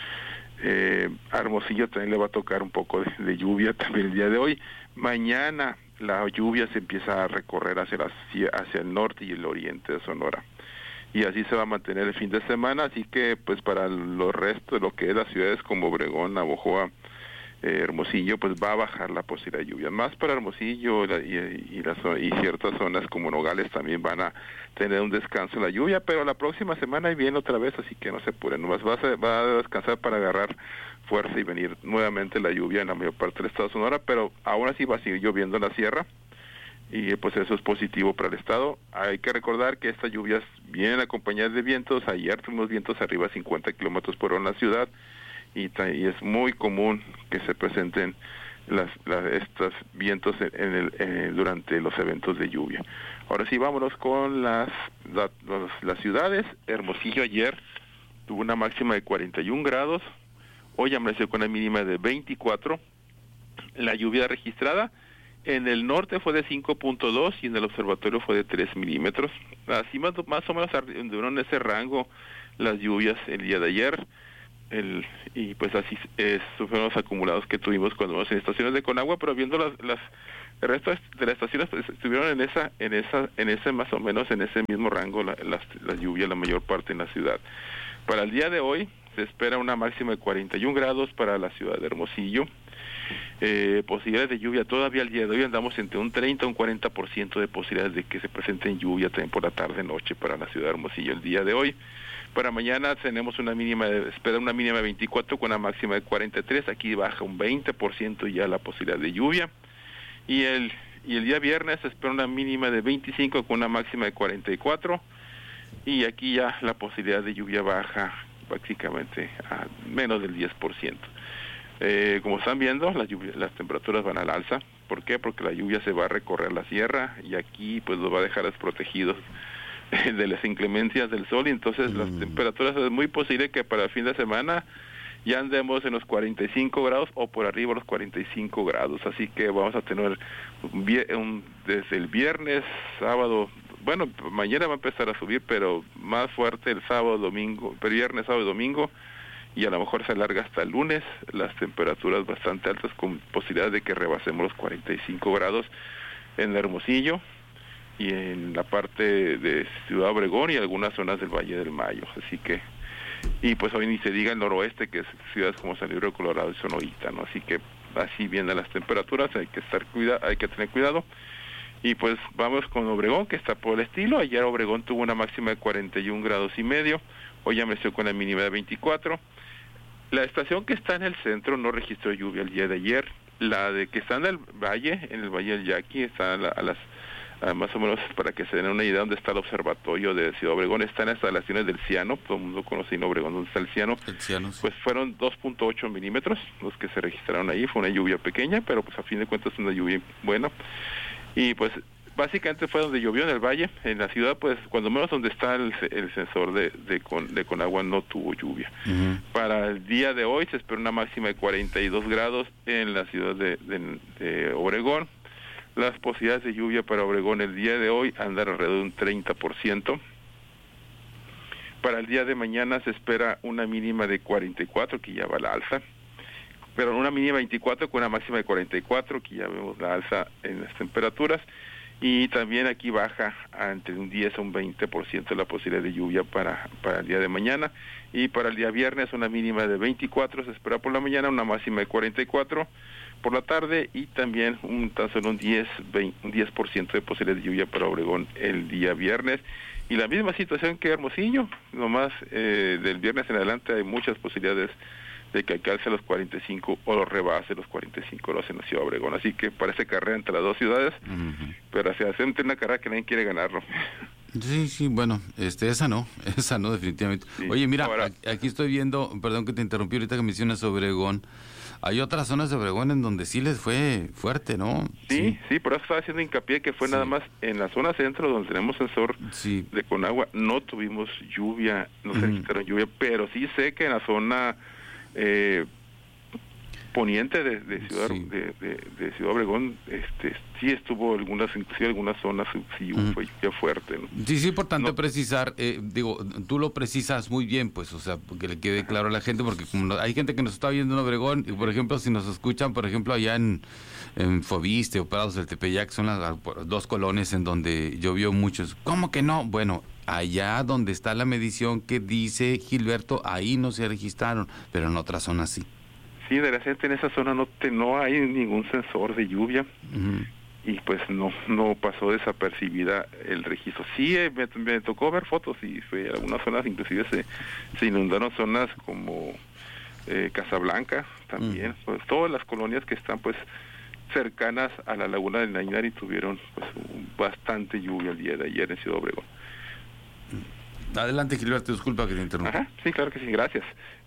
Eh, a Hermosillo también le va a tocar un poco de, de lluvia también el día de hoy. Mañana la lluvia se empieza a recorrer hacia, la, hacia el norte y el oriente de Sonora. Y así se va a mantener el fin de semana, así que pues para los restos, lo que es las ciudades como Obregón, Navojoa, Eh, Hermosillo, pues va a bajar la posibilidad de lluvia. Más para Hermosillo y, y, y, las, y ciertas zonas como Nogales también van a tener un descanso en la lluvia, pero la próxima semana viene otra vez, así que no se apuren, nomás va a, va a descansar para agarrar fuerza y venir nuevamente la lluvia en la mayor parte del estado de Sonora, pero aún así va a seguir lloviendo en la sierra y pues eso es positivo para el estado. Hay que recordar que estas lluvias vienen acompañadas de vientos. Ayer tuvimos vientos arriba de cincuenta kilómetros por hora en la ciudad y, y es muy común que se presenten las, las estos vientos en el, en, durante los eventos de lluvia. Ahora sí, vámonos con las, las, las ciudades. Hermosillo ayer tuvo una máxima de cuarenta y un grados, hoy amaneció con una mínima de veinticuatro. La lluvia registrada en el norte fue de cinco punto dos y en el observatorio fue de tres milímetros. Así más, más o menos anduvieron en ese rango las lluvias el día de ayer. El, y pues así eh, fueron los acumulados que tuvimos cuando vamos en estaciones de Conagua, pero viendo las, las el resto de las estaciones pues, estuvieron en esa, en esa, en ese más o menos en ese mismo rango la, las, las lluvias la mayor parte en la ciudad. Para el día de hoy se espera una máxima de cuarenta y un grados para la ciudad de Hermosillo. Eh, posibilidades de lluvia todavía al día de hoy andamos entre un treinta y un cuarenta por ciento de posibilidades de que se presenten lluvia también por la tarde noche para la ciudad de Hermosillo el día de hoy. Para mañana tenemos una mínima de, espera una mínima de veinticuatro con una máxima de cuarenta y tres, aquí baja un veinte por ciento ya la posibilidad de lluvia. Y el y el día viernes se espera una mínima de veinticinco con una máxima de cuarenta y cuatro y aquí ya la posibilidad de lluvia baja prácticamente a menos del diez por ciento. Eh, como están viendo, las, lluvias, las temperaturas van al alza. ¿Por qué? Porque la lluvia se va a recorrer la sierra y aquí pues los va a dejar desprotegidos de las inclemencias del sol y entonces mm. las temperaturas es muy posible que para el fin de semana ya andemos en los cuarenta y cinco grados o por arriba de los cuarenta y cinco grados, así que vamos a tener un, un, desde el viernes, sábado, bueno, mañana va a empezar a subir, pero más fuerte el sábado, domingo, viernes, sábado y domingo, y a lo mejor se alarga hasta el lunes, las temperaturas bastante altas con posibilidad de que rebasemos los cuarenta y cinco grados en Hermosillo y en la parte de Ciudad Obregón y algunas zonas del Valle del Mayo, así que y pues hoy ni se diga el noroeste, que es ciudades como San Isidro, Colorado y Sonorita, ¿no? Así que así vienen las temperaturas, hay que estar cuida, hay que tener cuidado. Y pues vamos con Obregón, que está por el estilo. Ayer Obregón tuvo una máxima de cuarenta y un grados y medio, hoy amaneció con la mínima de veinticuatro. La estación que está en el centro no registró lluvia el día de ayer. La de que está en el valle, en el Valle del Yaqui, está a, la, a las Uh, más o menos para que se den una idea dónde está el observatorio de Ciudad Obregón, está en las instalaciones del Ciano, todo el mundo conoce en Obregón dónde está el Ciano, el Ciano sí. Pues fueron dos punto ocho milímetros los que se registraron ahí, fue una lluvia pequeña, pero pues a fin de cuentas es una lluvia buena, y pues básicamente fue donde llovió en el valle. En la ciudad pues cuando menos donde está el, el sensor de, de, con, de Conagua no tuvo lluvia. Uh-huh. Para el día de hoy se espera una máxima de cuarenta y dos grados en la ciudad de, de, de Obregón. Las posibilidades de lluvia para Obregón el día de hoy andan alrededor de un treinta por ciento. Para el día de mañana se espera una mínima de cuarenta y cuatro, que ya va a la alza. Pero una mínima de veinticuatro con una máxima de cuarenta y cuatro, que ya vemos la alza en las temperaturas. Y también aquí baja a entre un diez a un veinte por ciento la posibilidad de lluvia para, para el día de mañana. Y para el día viernes una mínima de veinticuatro, se espera por la mañana, una máxima de cuarenta y cuatro por la tarde y también un tan solo un diez, veinte, un diez por ciento de posibilidad de lluvia para Obregón el día viernes. Y la misma situación que Hermosillo, nomás eh, del viernes en adelante hay muchas posibilidades de que alcance los cuarenta y cinco o los rebase los cuarenta y cinco grados en la ciudad de Obregón. Así que parece carrera entre las dos ciudades, uh-huh. pero se hace una carrera que nadie quiere ganarlo. Sí, sí, bueno, este, esa no, esa no definitivamente. Sí. Oye, mira, Ahora, aquí estoy viendo, perdón que te interrumpí ahorita que mencionas Obregón, hay otras zonas de Obregón en donde sí les fue fuerte, ¿no? Sí, sí, sí por eso estaba haciendo hincapié que fue sí. nada más en la zona centro donde tenemos sensor sí. de Conagua, no tuvimos lluvia, no se registraron uh-huh. lluvia, pero sí sé que en la zona eh, poniente de, de Ciudad sí. de, de, de Ciudad Obregón, este, sí estuvo algunas, inclusive algunas zonas sí uh-huh. fue lluvia fuerte, ¿no? Sí, sí, importante no. precisar, eh, digo, tú lo precisas muy bien, pues, o sea, que le quede claro a la gente, porque como no, hay gente que nos está viendo en Obregón, y por ejemplo, si nos escuchan, por ejemplo, allá en, en Fobiste o Prados del Tepeyac, son las dos colonias en donde llovió mucho. ¿Cómo que no? Bueno, allá donde está la medición que dice Gilberto, ahí no se registraron, pero en otras zonas sí. Sí, desgraciadamente en esa zona no te, no hay ningún sensor de lluvia uh-huh. y pues no no pasó desapercibida el registro. Sí, eh, me, me tocó ver fotos y fue en algunas zonas inclusive se, se inundaron zonas como eh, Casablanca también, uh-huh. pues todas las colonias que están pues cercanas a la laguna del Nainari tuvieron pues bastante lluvia el día de ayer en Ciudad Obregón. Adelante, Gilberto, disculpa que te interrumpa. Ajá, sí, claro que sí, gracias.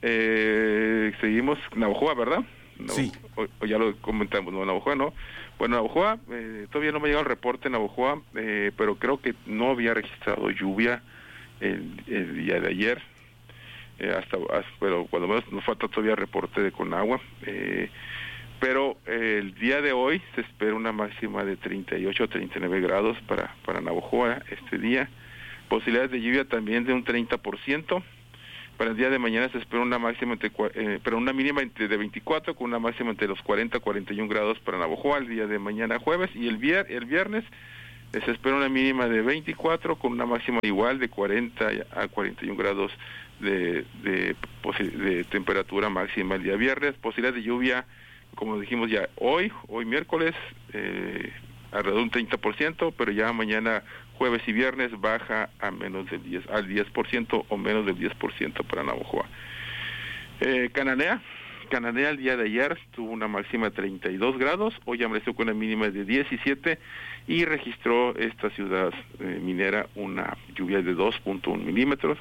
Eh, seguimos, Navojoa, ¿verdad? No, sí. O, o ya lo comentamos, no, Navojoa no. Bueno, Navojoa, eh, todavía no me ha llegado el reporte en Navojoa, eh, pero creo que no había registrado lluvia el, el día de ayer. Eh, hasta, hasta, pero cuando menos nos falta todavía reporte de Conagua. Eh, pero eh, el día de hoy se espera una máxima de treinta y ocho a treinta y nueve grados para, para Navojoa este día. Posibilidades de lluvia también de un treinta por ciento. Para el día de mañana se espera una máxima entre, eh, pero una mínima entre de veinticuatro con una máxima entre los cuarenta a cuarenta y uno grados para Navojoa el día de mañana jueves, y el, vier, el viernes eh, se espera una mínima de veinticuatro con una máxima igual de cuarenta a cuarenta y uno grados de, de, de temperatura máxima el día viernes. Posibilidades de lluvia, como dijimos ya hoy, hoy miércoles, eh, alrededor de un treinta por ciento, pero ya mañana jueves y viernes baja a menos del diez, al diez por ciento o menos del diez por ciento para Navojoa. Eh, Cananea, Cananea el día de ayer tuvo una máxima de treinta y dos grados, hoy amaneció con una mínima de diecisiete y registró esta ciudad eh, minera una lluvia de dos punto uno milímetros.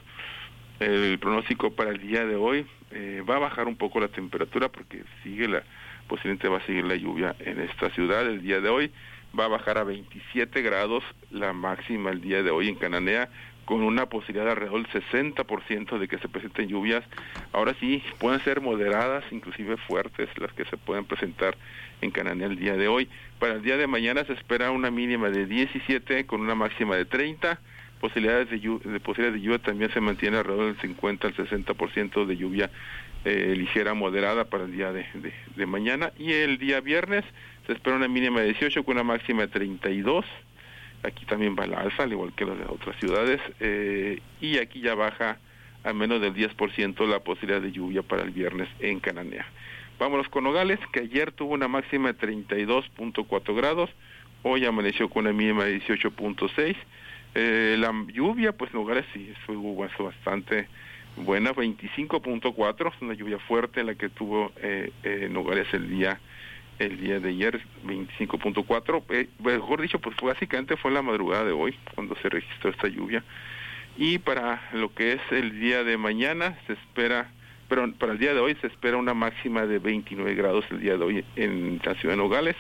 El pronóstico para el día de hoy eh, va a bajar un poco la temperatura porque sigue la, posiblemente va a seguir la lluvia en esta ciudad el día de hoy. Va a bajar a veintisiete grados la máxima el día de hoy en Cananea, con una posibilidad de alrededor del sesenta por ciento de que se presenten lluvias. Ahora sí, pueden ser moderadas, inclusive fuertes, las que se pueden presentar en Cananea el día de hoy. Para el día de mañana se espera una mínima de diecisiete con una máxima de treinta. Posibilidades de lluvia, de posibilidades de lluvia también se mantiene alrededor del cincuenta al sesenta por ciento de lluvia eh, ligera moderada para el día de, de, de mañana. Y el día viernes se espera una mínima de dieciocho con una máxima de treinta y dos. Aquí también va la alza, al igual que las de otras ciudades. Eh, y aquí ya baja a menos del diez por ciento la posibilidad de lluvia para el viernes en Cananea. Vámonos con Nogales, que ayer tuvo una máxima de treinta y dos punto cuatro grados. Hoy amaneció con una mínima de dieciocho punto seis. Eh, la lluvia, pues Nogales sí, fue bastante buena, veinticinco punto cuatro, es una lluvia fuerte la que tuvo eh, eh, Nogales el día el día de ayer, veinticinco punto cuatro, eh, mejor dicho, pues básicamente fue la madrugada de hoy cuando se registró esta lluvia. Y para lo que es el día de mañana se espera, pero para el día de hoy se espera una máxima de veintinueve grados el día de hoy en la ciudad de Nogales.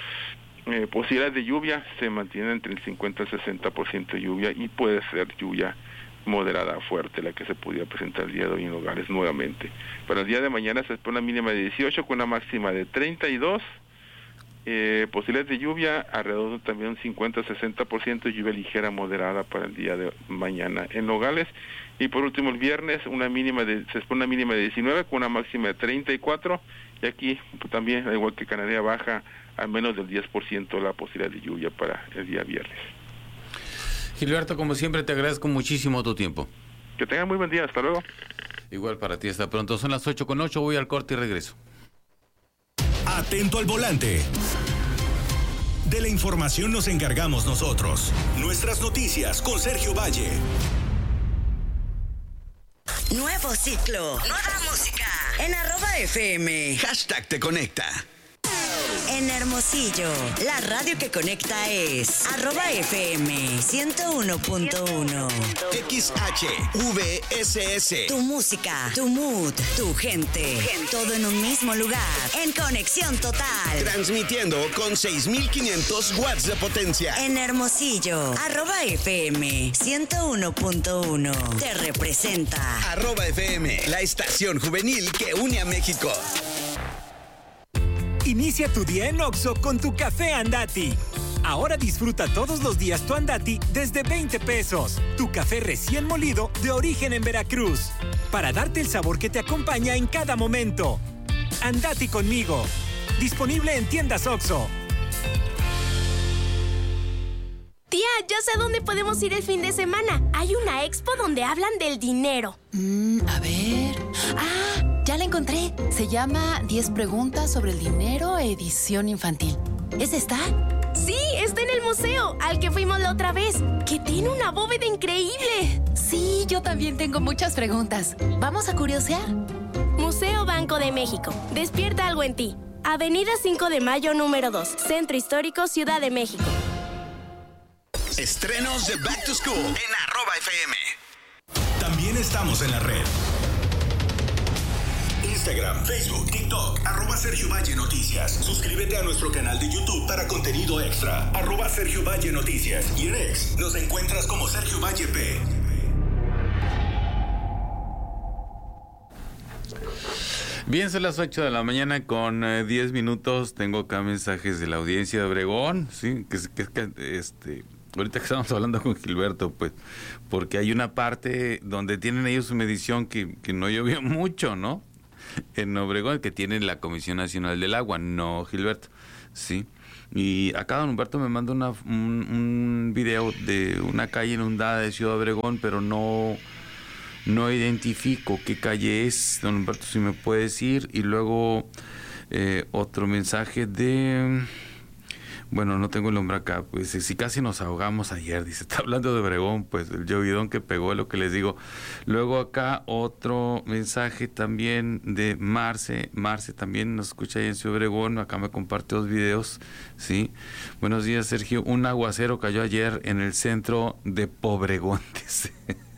Eh, posibilidades de lluvia se mantienen entre el cincuenta y el sesenta por ciento de lluvia, y puede ser lluvia moderada fuerte la que se pudiera presentar el día de hoy en Nogales nuevamente. Para el día de mañana se espera una mínima de dieciocho con una máxima de treinta y dos. Eh, posibilidades de lluvia alrededor también un cincuenta a sesenta por ciento de lluvia ligera moderada para el día de mañana en Nogales. Y por último el viernes una mínima de, se espera una mínima de diecinueve con una máxima de treinta y cuatro, y aquí pues, también, al igual que Cananea, baja a menos del diez por ciento la posibilidad de lluvia para el día viernes. Gilberto, como siempre, te agradezco muchísimo tu tiempo. Que tengan muy buen día, hasta luego. Igual para ti, hasta pronto. Son las ocho con ocho, voy al corte y regreso. Atento al volante. De la información nos encargamos nosotros. Nuestras noticias con Sergio Valle. Nuevo ciclo. Nueva música. En arroba F M. Hashtag te conecta. En Hermosillo, la radio que conecta es arroba F M ciento uno punto uno. X H V S S. Tu música, tu mood, tu gente, todo en un mismo lugar, en conexión total. Transmitiendo con seis mil quinientos watts de potencia. En Hermosillo, arroba F M ciento uno punto uno. Te representa. Arroba F M, la estación juvenil que une a México. Inicia tu día en Oxxo con tu café Andati. Ahora disfruta todos los días tu Andati desde veinte pesos. Tu café recién molido de origen en Veracruz. Para darte el sabor que te acompaña en cada momento. Andati conmigo. Disponible en tiendas Oxxo. Tía, ya sé a dónde podemos ir el fin de semana. Hay una expo donde hablan del dinero. Mm, a ver... ¡Ah! Ya la encontré. Se llama diez preguntas sobre el dinero, edición infantil. ¿Es esta? Sí, está en el museo, al que fuimos la otra vez, que tiene una bóveda increíble. Sí, yo también tengo muchas preguntas. ¿Vamos a curiosear? Museo Banco de México. Despierta algo en ti. Avenida cinco de Mayo, número dos, Centro Histórico, Ciudad de México. Estrenos de Back to School en arroba F M. También estamos en la red. Instagram, Facebook, TikTok, arroba Sergio Valle Noticias. Suscríbete a nuestro canal de YouTube para contenido extra, arroba Sergio Valle Noticias. Y en X nos encuentras como Sergio Valle P. Bien, son las ocho de la mañana con eh, diez minutos. Tengo acá mensajes de la audiencia de Obregón, sí, que, que, que este, ahorita que estamos hablando con Gilberto, pues, porque hay una parte donde tienen ellos su medición que, que no llovió mucho, ¿no? En Obregón, que tienen la Comisión Nacional del Agua, no Gilberto, sí. Y acá don Humberto me manda una, un, un video de una calle inundada de Ciudad Obregón, pero no... No identifico qué calle es, don Humberto, si me puede decir. Y luego eh, otro mensaje de... Bueno, no tengo el nombre acá. Pues si casi nos ahogamos ayer, dice. Está hablando de Obregón, pues el llovidón que pegó es lo que les digo. Luego acá otro mensaje también de Marce. Marce también nos escucha ahí en Ciudad Obregón. Acá me comparte dos videos, ¿sí? Buenos días, Sergio. Un aguacero cayó ayer en el centro de Pobregón, dice.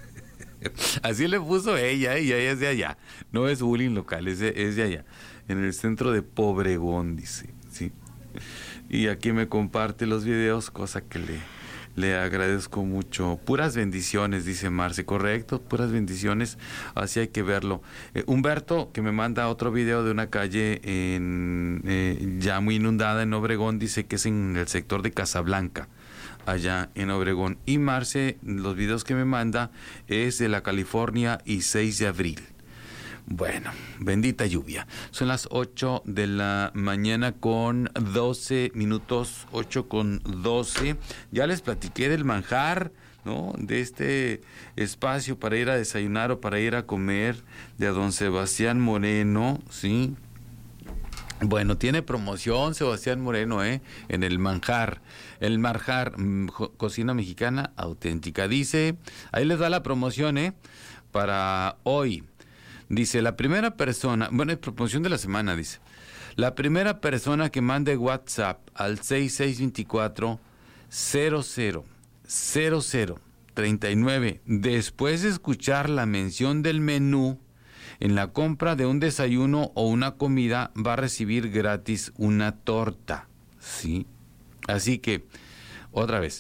Así le puso ella, y ella es de allá. No es bullying local, es de, es de allá. En el centro de Pobregón, dice, sí. Y aquí me comparte los videos, cosa que le, le agradezco mucho. Puras bendiciones, dice Marce, correcto, puras bendiciones, así hay que verlo. Eh, Humberto, que me manda otro video de una calle en, eh, ya muy inundada en Obregón, dice que es en el sector de Casablanca, allá en Obregón. Y Marce, los videos que me manda es de la California y seis de abril. Bueno, bendita lluvia. Son las ocho de la mañana con doce minutos, ocho con doce. Ya les platiqué del manjar, ¿no? De este espacio para ir a desayunar o para ir a comer de a don Sebastián Moreno, ¿sí? Bueno, tiene promoción Sebastián Moreno, ¿eh? En el manjar. El manjar, mmm, cocina mexicana auténtica. Dice, ahí les da la promoción, ¿eh? Para hoy. Dice, la primera persona, bueno, es promoción de la semana, dice. La primera persona que mande WhatsApp al seis seis dos cuatro cero cero cero cero treinta y nueve, después de escuchar la mención del menú, en la compra de un desayuno o una comida va a recibir gratis una torta, ¿sí? Así que, otra vez,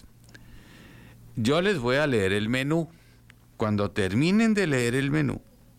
yo les voy a leer el menú. Cuando terminen de leer el menú,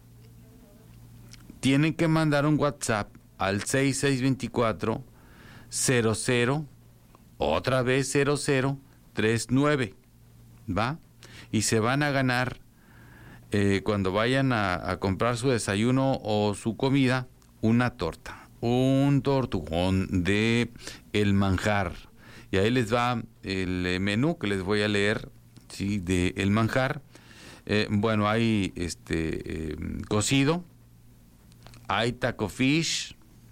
tienen que mandar un WhatsApp al seis seis dos cuatro cero cero, otra vez cero cero treinta y nueve, ¿va? Y se van a ganar... Eh, cuando vayan a, a comprar su desayuno o su comida, una torta, un tortugón de el manjar. Y ahí les va el menú que les voy a leer, ¿sí? De el manjar. Eh, bueno, hay este eh, cocido, hay taco fish,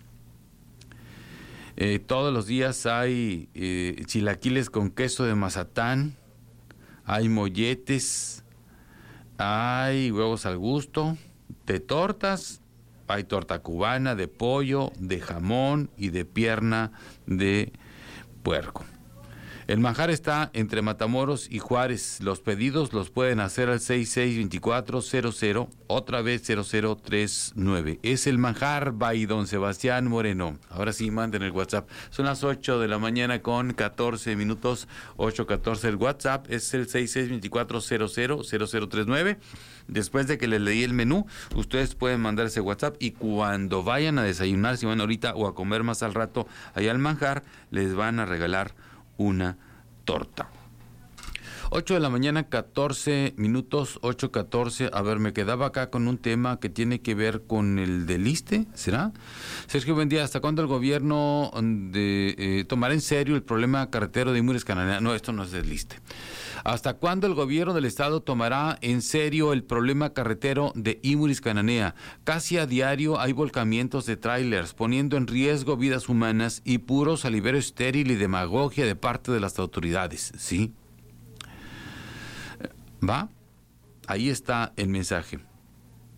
eh, todos los días hay eh, chilaquiles con queso de Mazatán, hay molletes, hay huevos al gusto, de tortas, hay torta cubana, de pollo, de jamón y de pierna de puerco. El manjar está entre Matamoros y Juárez. Los pedidos los pueden hacer al seis seis dos cuatro cero cero, otra vez cero cero treinta y nueve. Es el manjar by don Sebastián Moreno. Ahora sí, manden el WhatsApp. Son las ocho de la mañana con catorce minutos, ocho catorce. El WhatsApp es el seis seis dos cuatro cero cero cero cero treinta y nueve. Después de que les leí el menú, ustedes pueden mandar ese WhatsApp y cuando vayan a desayunar, si van ahorita o a comer más al rato allá al manjar, les van a regalar una torta. ocho de la mañana, catorce minutos, ocho catorce. A ver, me quedaba acá con un tema que tiene que ver con el del ISSSTE, ¿será? Sergio, buen día. ¿Hasta cuándo el gobierno de, eh, tomará en serio el problema carretero de Imuris Cananea? No, esto no es del ISSSTE. ¿Hasta cuándo el gobierno del estado tomará en serio el problema carretero de Imuris Cananea? Casi a diario hay volcamientos de tráilers, poniendo en riesgo vidas humanas y puro salivero estéril y demagogia de parte de las autoridades, ¿sí? ¿Va? Ahí está el mensaje.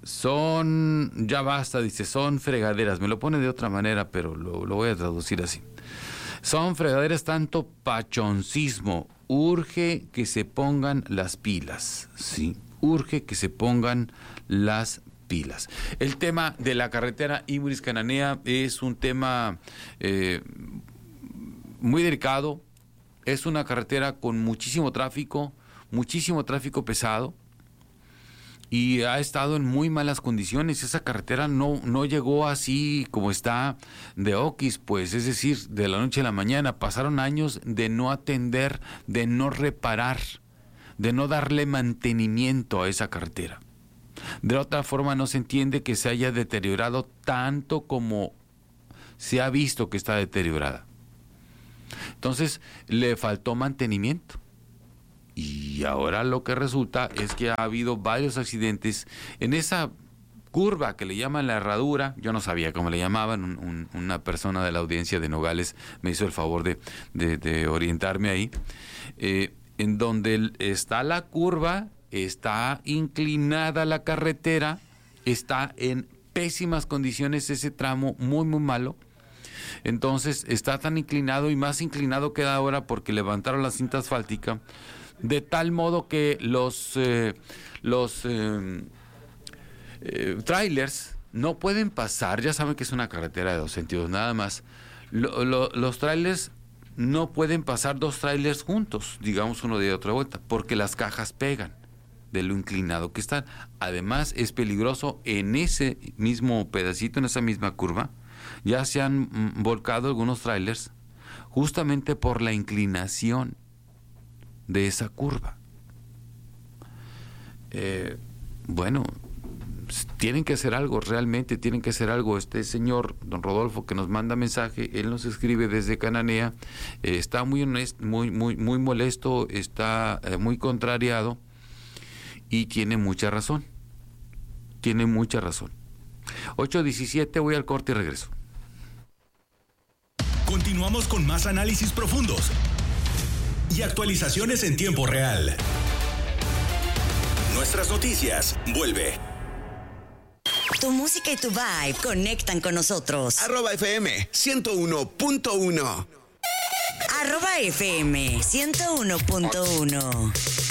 son, ya basta, dice, son fregaderas. Me lo pone de otra manera, pero lo, lo voy a traducir así. Son fregaderas tanto pachoncismo. Urge que se pongan las pilas, ¿sí? Urge que se pongan las pilas. El tema de la carretera Imuris-Cananea es un tema eh, muy delicado. Es una carretera con muchísimo tráfico, muchísimo tráfico pesado, y ha estado en muy malas condiciones. Esa carretera no, no llegó así como está de oquis, pues, es decir, de la noche a la mañana. Pasaron años de no atender, de no reparar, de no darle mantenimiento a esa carretera. De otra forma no se entiende que se haya deteriorado tanto como se ha visto que está deteriorada. Entonces, le faltó mantenimiento. Y ahora lo que resulta es que ha habido varios accidentes en esa curva que le llaman la herradura. Yo no sabía cómo le llamaban. Un, un, una persona de la audiencia de Nogales me hizo el favor de, de, de orientarme ahí. Eh, en donde está la curva, está inclinada la carretera, está en pésimas condiciones ese tramo, muy, muy malo. Entonces está tan inclinado, y más inclinado queda ahora porque levantaron la cinta asfáltica, de tal modo que los, eh, los eh, eh, trailers no pueden pasar. Ya saben que es una carretera de dos sentidos nada más. Lo, lo, los trailers no pueden pasar dos trailers juntos, digamos uno de otra vuelta, porque las cajas pegan de lo inclinado que están. Además es peligroso en ese mismo pedacito, en esa misma curva. Ya se han mm, volcado algunos trailers justamente por la inclinación de esa curva. Eh, bueno, tienen que hacer algo, realmente tienen que hacer algo. Este señor, don Rodolfo, que nos manda mensaje, él nos escribe desde Cananea, eh, está muy, honest, muy, muy, muy molesto, está eh, muy contrariado, y tiene mucha razón. Tiene mucha razón. ocho diecisiete, voy al corte y regreso. Continuamos con más análisis profundos y actualizaciones en tiempo real. Nuestras noticias, vuelve. Tu música y tu vibe conectan con nosotros. Arroba F M ciento uno punto uno. Arroba F M ciento uno punto uno.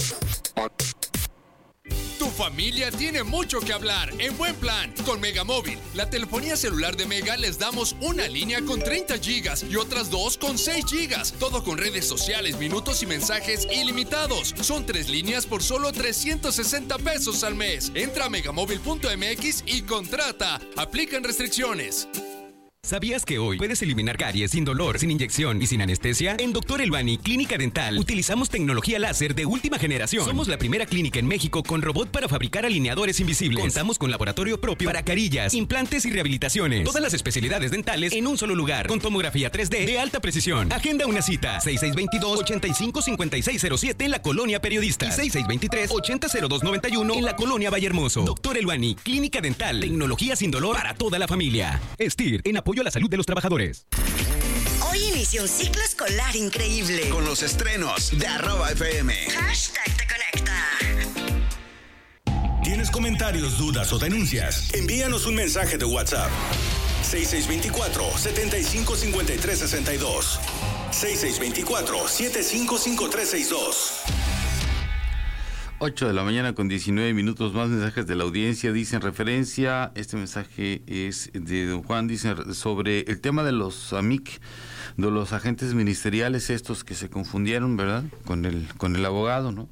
Tu familia tiene mucho que hablar en buen plan con Megamóvil. La telefonía celular de Mega les damos una línea con treinta gigas y otras dos con seis gigas. Todo con redes sociales, minutos y mensajes ilimitados. Son tres líneas por solo trescientos sesenta pesos al mes. Entra a megamóvil punto m x y contrata. Aplican restricciones. ¿Sabías que hoy puedes eliminar caries sin dolor, sin inyección y sin anestesia? En Doctor Elbani Clínica Dental utilizamos tecnología láser de última generación. Somos la primera clínica en México con robot para fabricar alineadores invisibles. Contamos con laboratorio propio para carillas, implantes y rehabilitaciones. Todas las especialidades dentales en un solo lugar, con tomografía tres D de alta precisión. Agenda una cita seis seis dos dos, ocho cinco cinco seis cero siete en la Colonia Periodista y seis seis dos tres, ocho cero cero dos nueve uno en la Colonia Vallehermoso. Doctor Elbani Clínica Dental, tecnología sin dolor para toda la familia. STIR, en apoyo a la salud de los trabajadores. Hoy inicia un ciclo escolar increíble. Con los estrenos de arroba F M. Hashtag te conecta. ¿Tienes comentarios, dudas o denuncias? Envíanos un mensaje de WhatsApp. seis seis dos cuatro, siete cinco cinco tres seis dos. seis seis dos cuatro, siete cinco cinco tres seis dos. ocho de la mañana con diecinueve minutos, más mensajes de la audiencia. Dicen referencia, este mensaje es de don Juan, dicen sobre el tema de los A M I C, de los agentes ministeriales estos que se confundieron, ¿verdad? Con el, con el abogado, ¿no?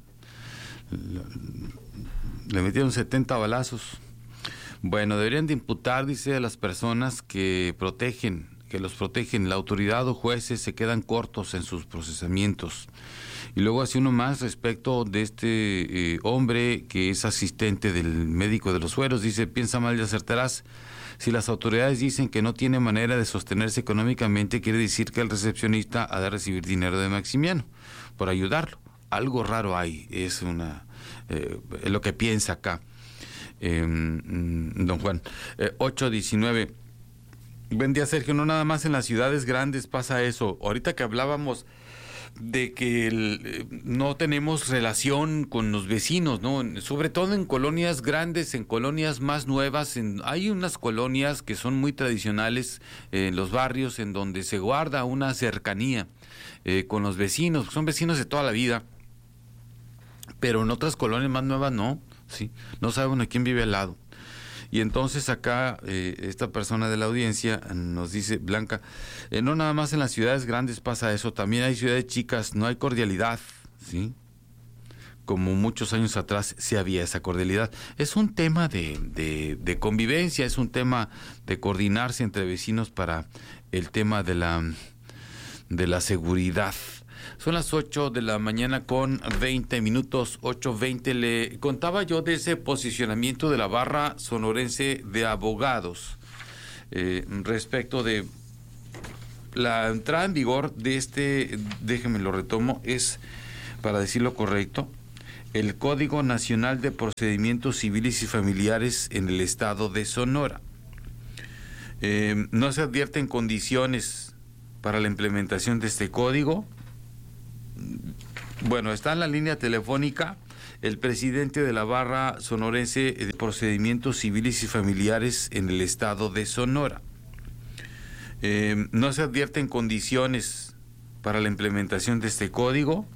Le metieron setenta balazos. Bueno, deberían de imputar, dice, a las personas que protegen, que los protegen. La autoridad o jueces se quedan cortos en sus procesamientos. Y luego hace uno más respecto de este eh, hombre que es asistente del médico de los fueros. Dice, piensa mal y acertarás. Si las autoridades dicen que no tiene manera de sostenerse económicamente, quiere decir que el recepcionista ha de recibir dinero de Maximiano por ayudarlo. Algo raro hay, es una eh, lo que piensa acá eh, don Juan. eh, ocho diecinueve. Buen día, Sergio. No nada más en las ciudades grandes pasa eso. Ahorita que hablábamos de que el, eh, no tenemos relación con los vecinos, ¿no? Sobre todo en colonias grandes, en colonias más nuevas. En, hay unas colonias que son muy tradicionales eh, en los barrios, en donde se guarda una cercanía eh, con los vecinos, son vecinos de toda la vida, pero en otras colonias más nuevas no, ¿sí? No sabe uno quién vive al lado. Y entonces acá eh, esta persona de la audiencia nos dice, Blanca, eh, no nada más en las ciudades grandes pasa eso, también hay ciudades chicas, no hay cordialidad, ¿sí? Como muchos años atrás sí había esa cordialidad. Es un tema de, de, de convivencia, es un tema de coordinarse entre vecinos para el tema de la, de la seguridad. Son las ocho de la mañana con veinte minutos, ocho veinte. Le contaba yo de ese posicionamiento de la barra sonorense de abogados eh, respecto de la entrada en vigor de este, déjeme lo retomo, es, para decirlo correcto, el Código Nacional de Procedimientos Civiles y Familiares en el estado de Sonora. Eh, no se advierten condiciones para la implementación de este código. Bueno, está en la línea telefónica el presidente de la barra sonorense de procedimientos civiles y familiares en el estado de Sonora. Eh, no se advierten condiciones para la implementación de este código.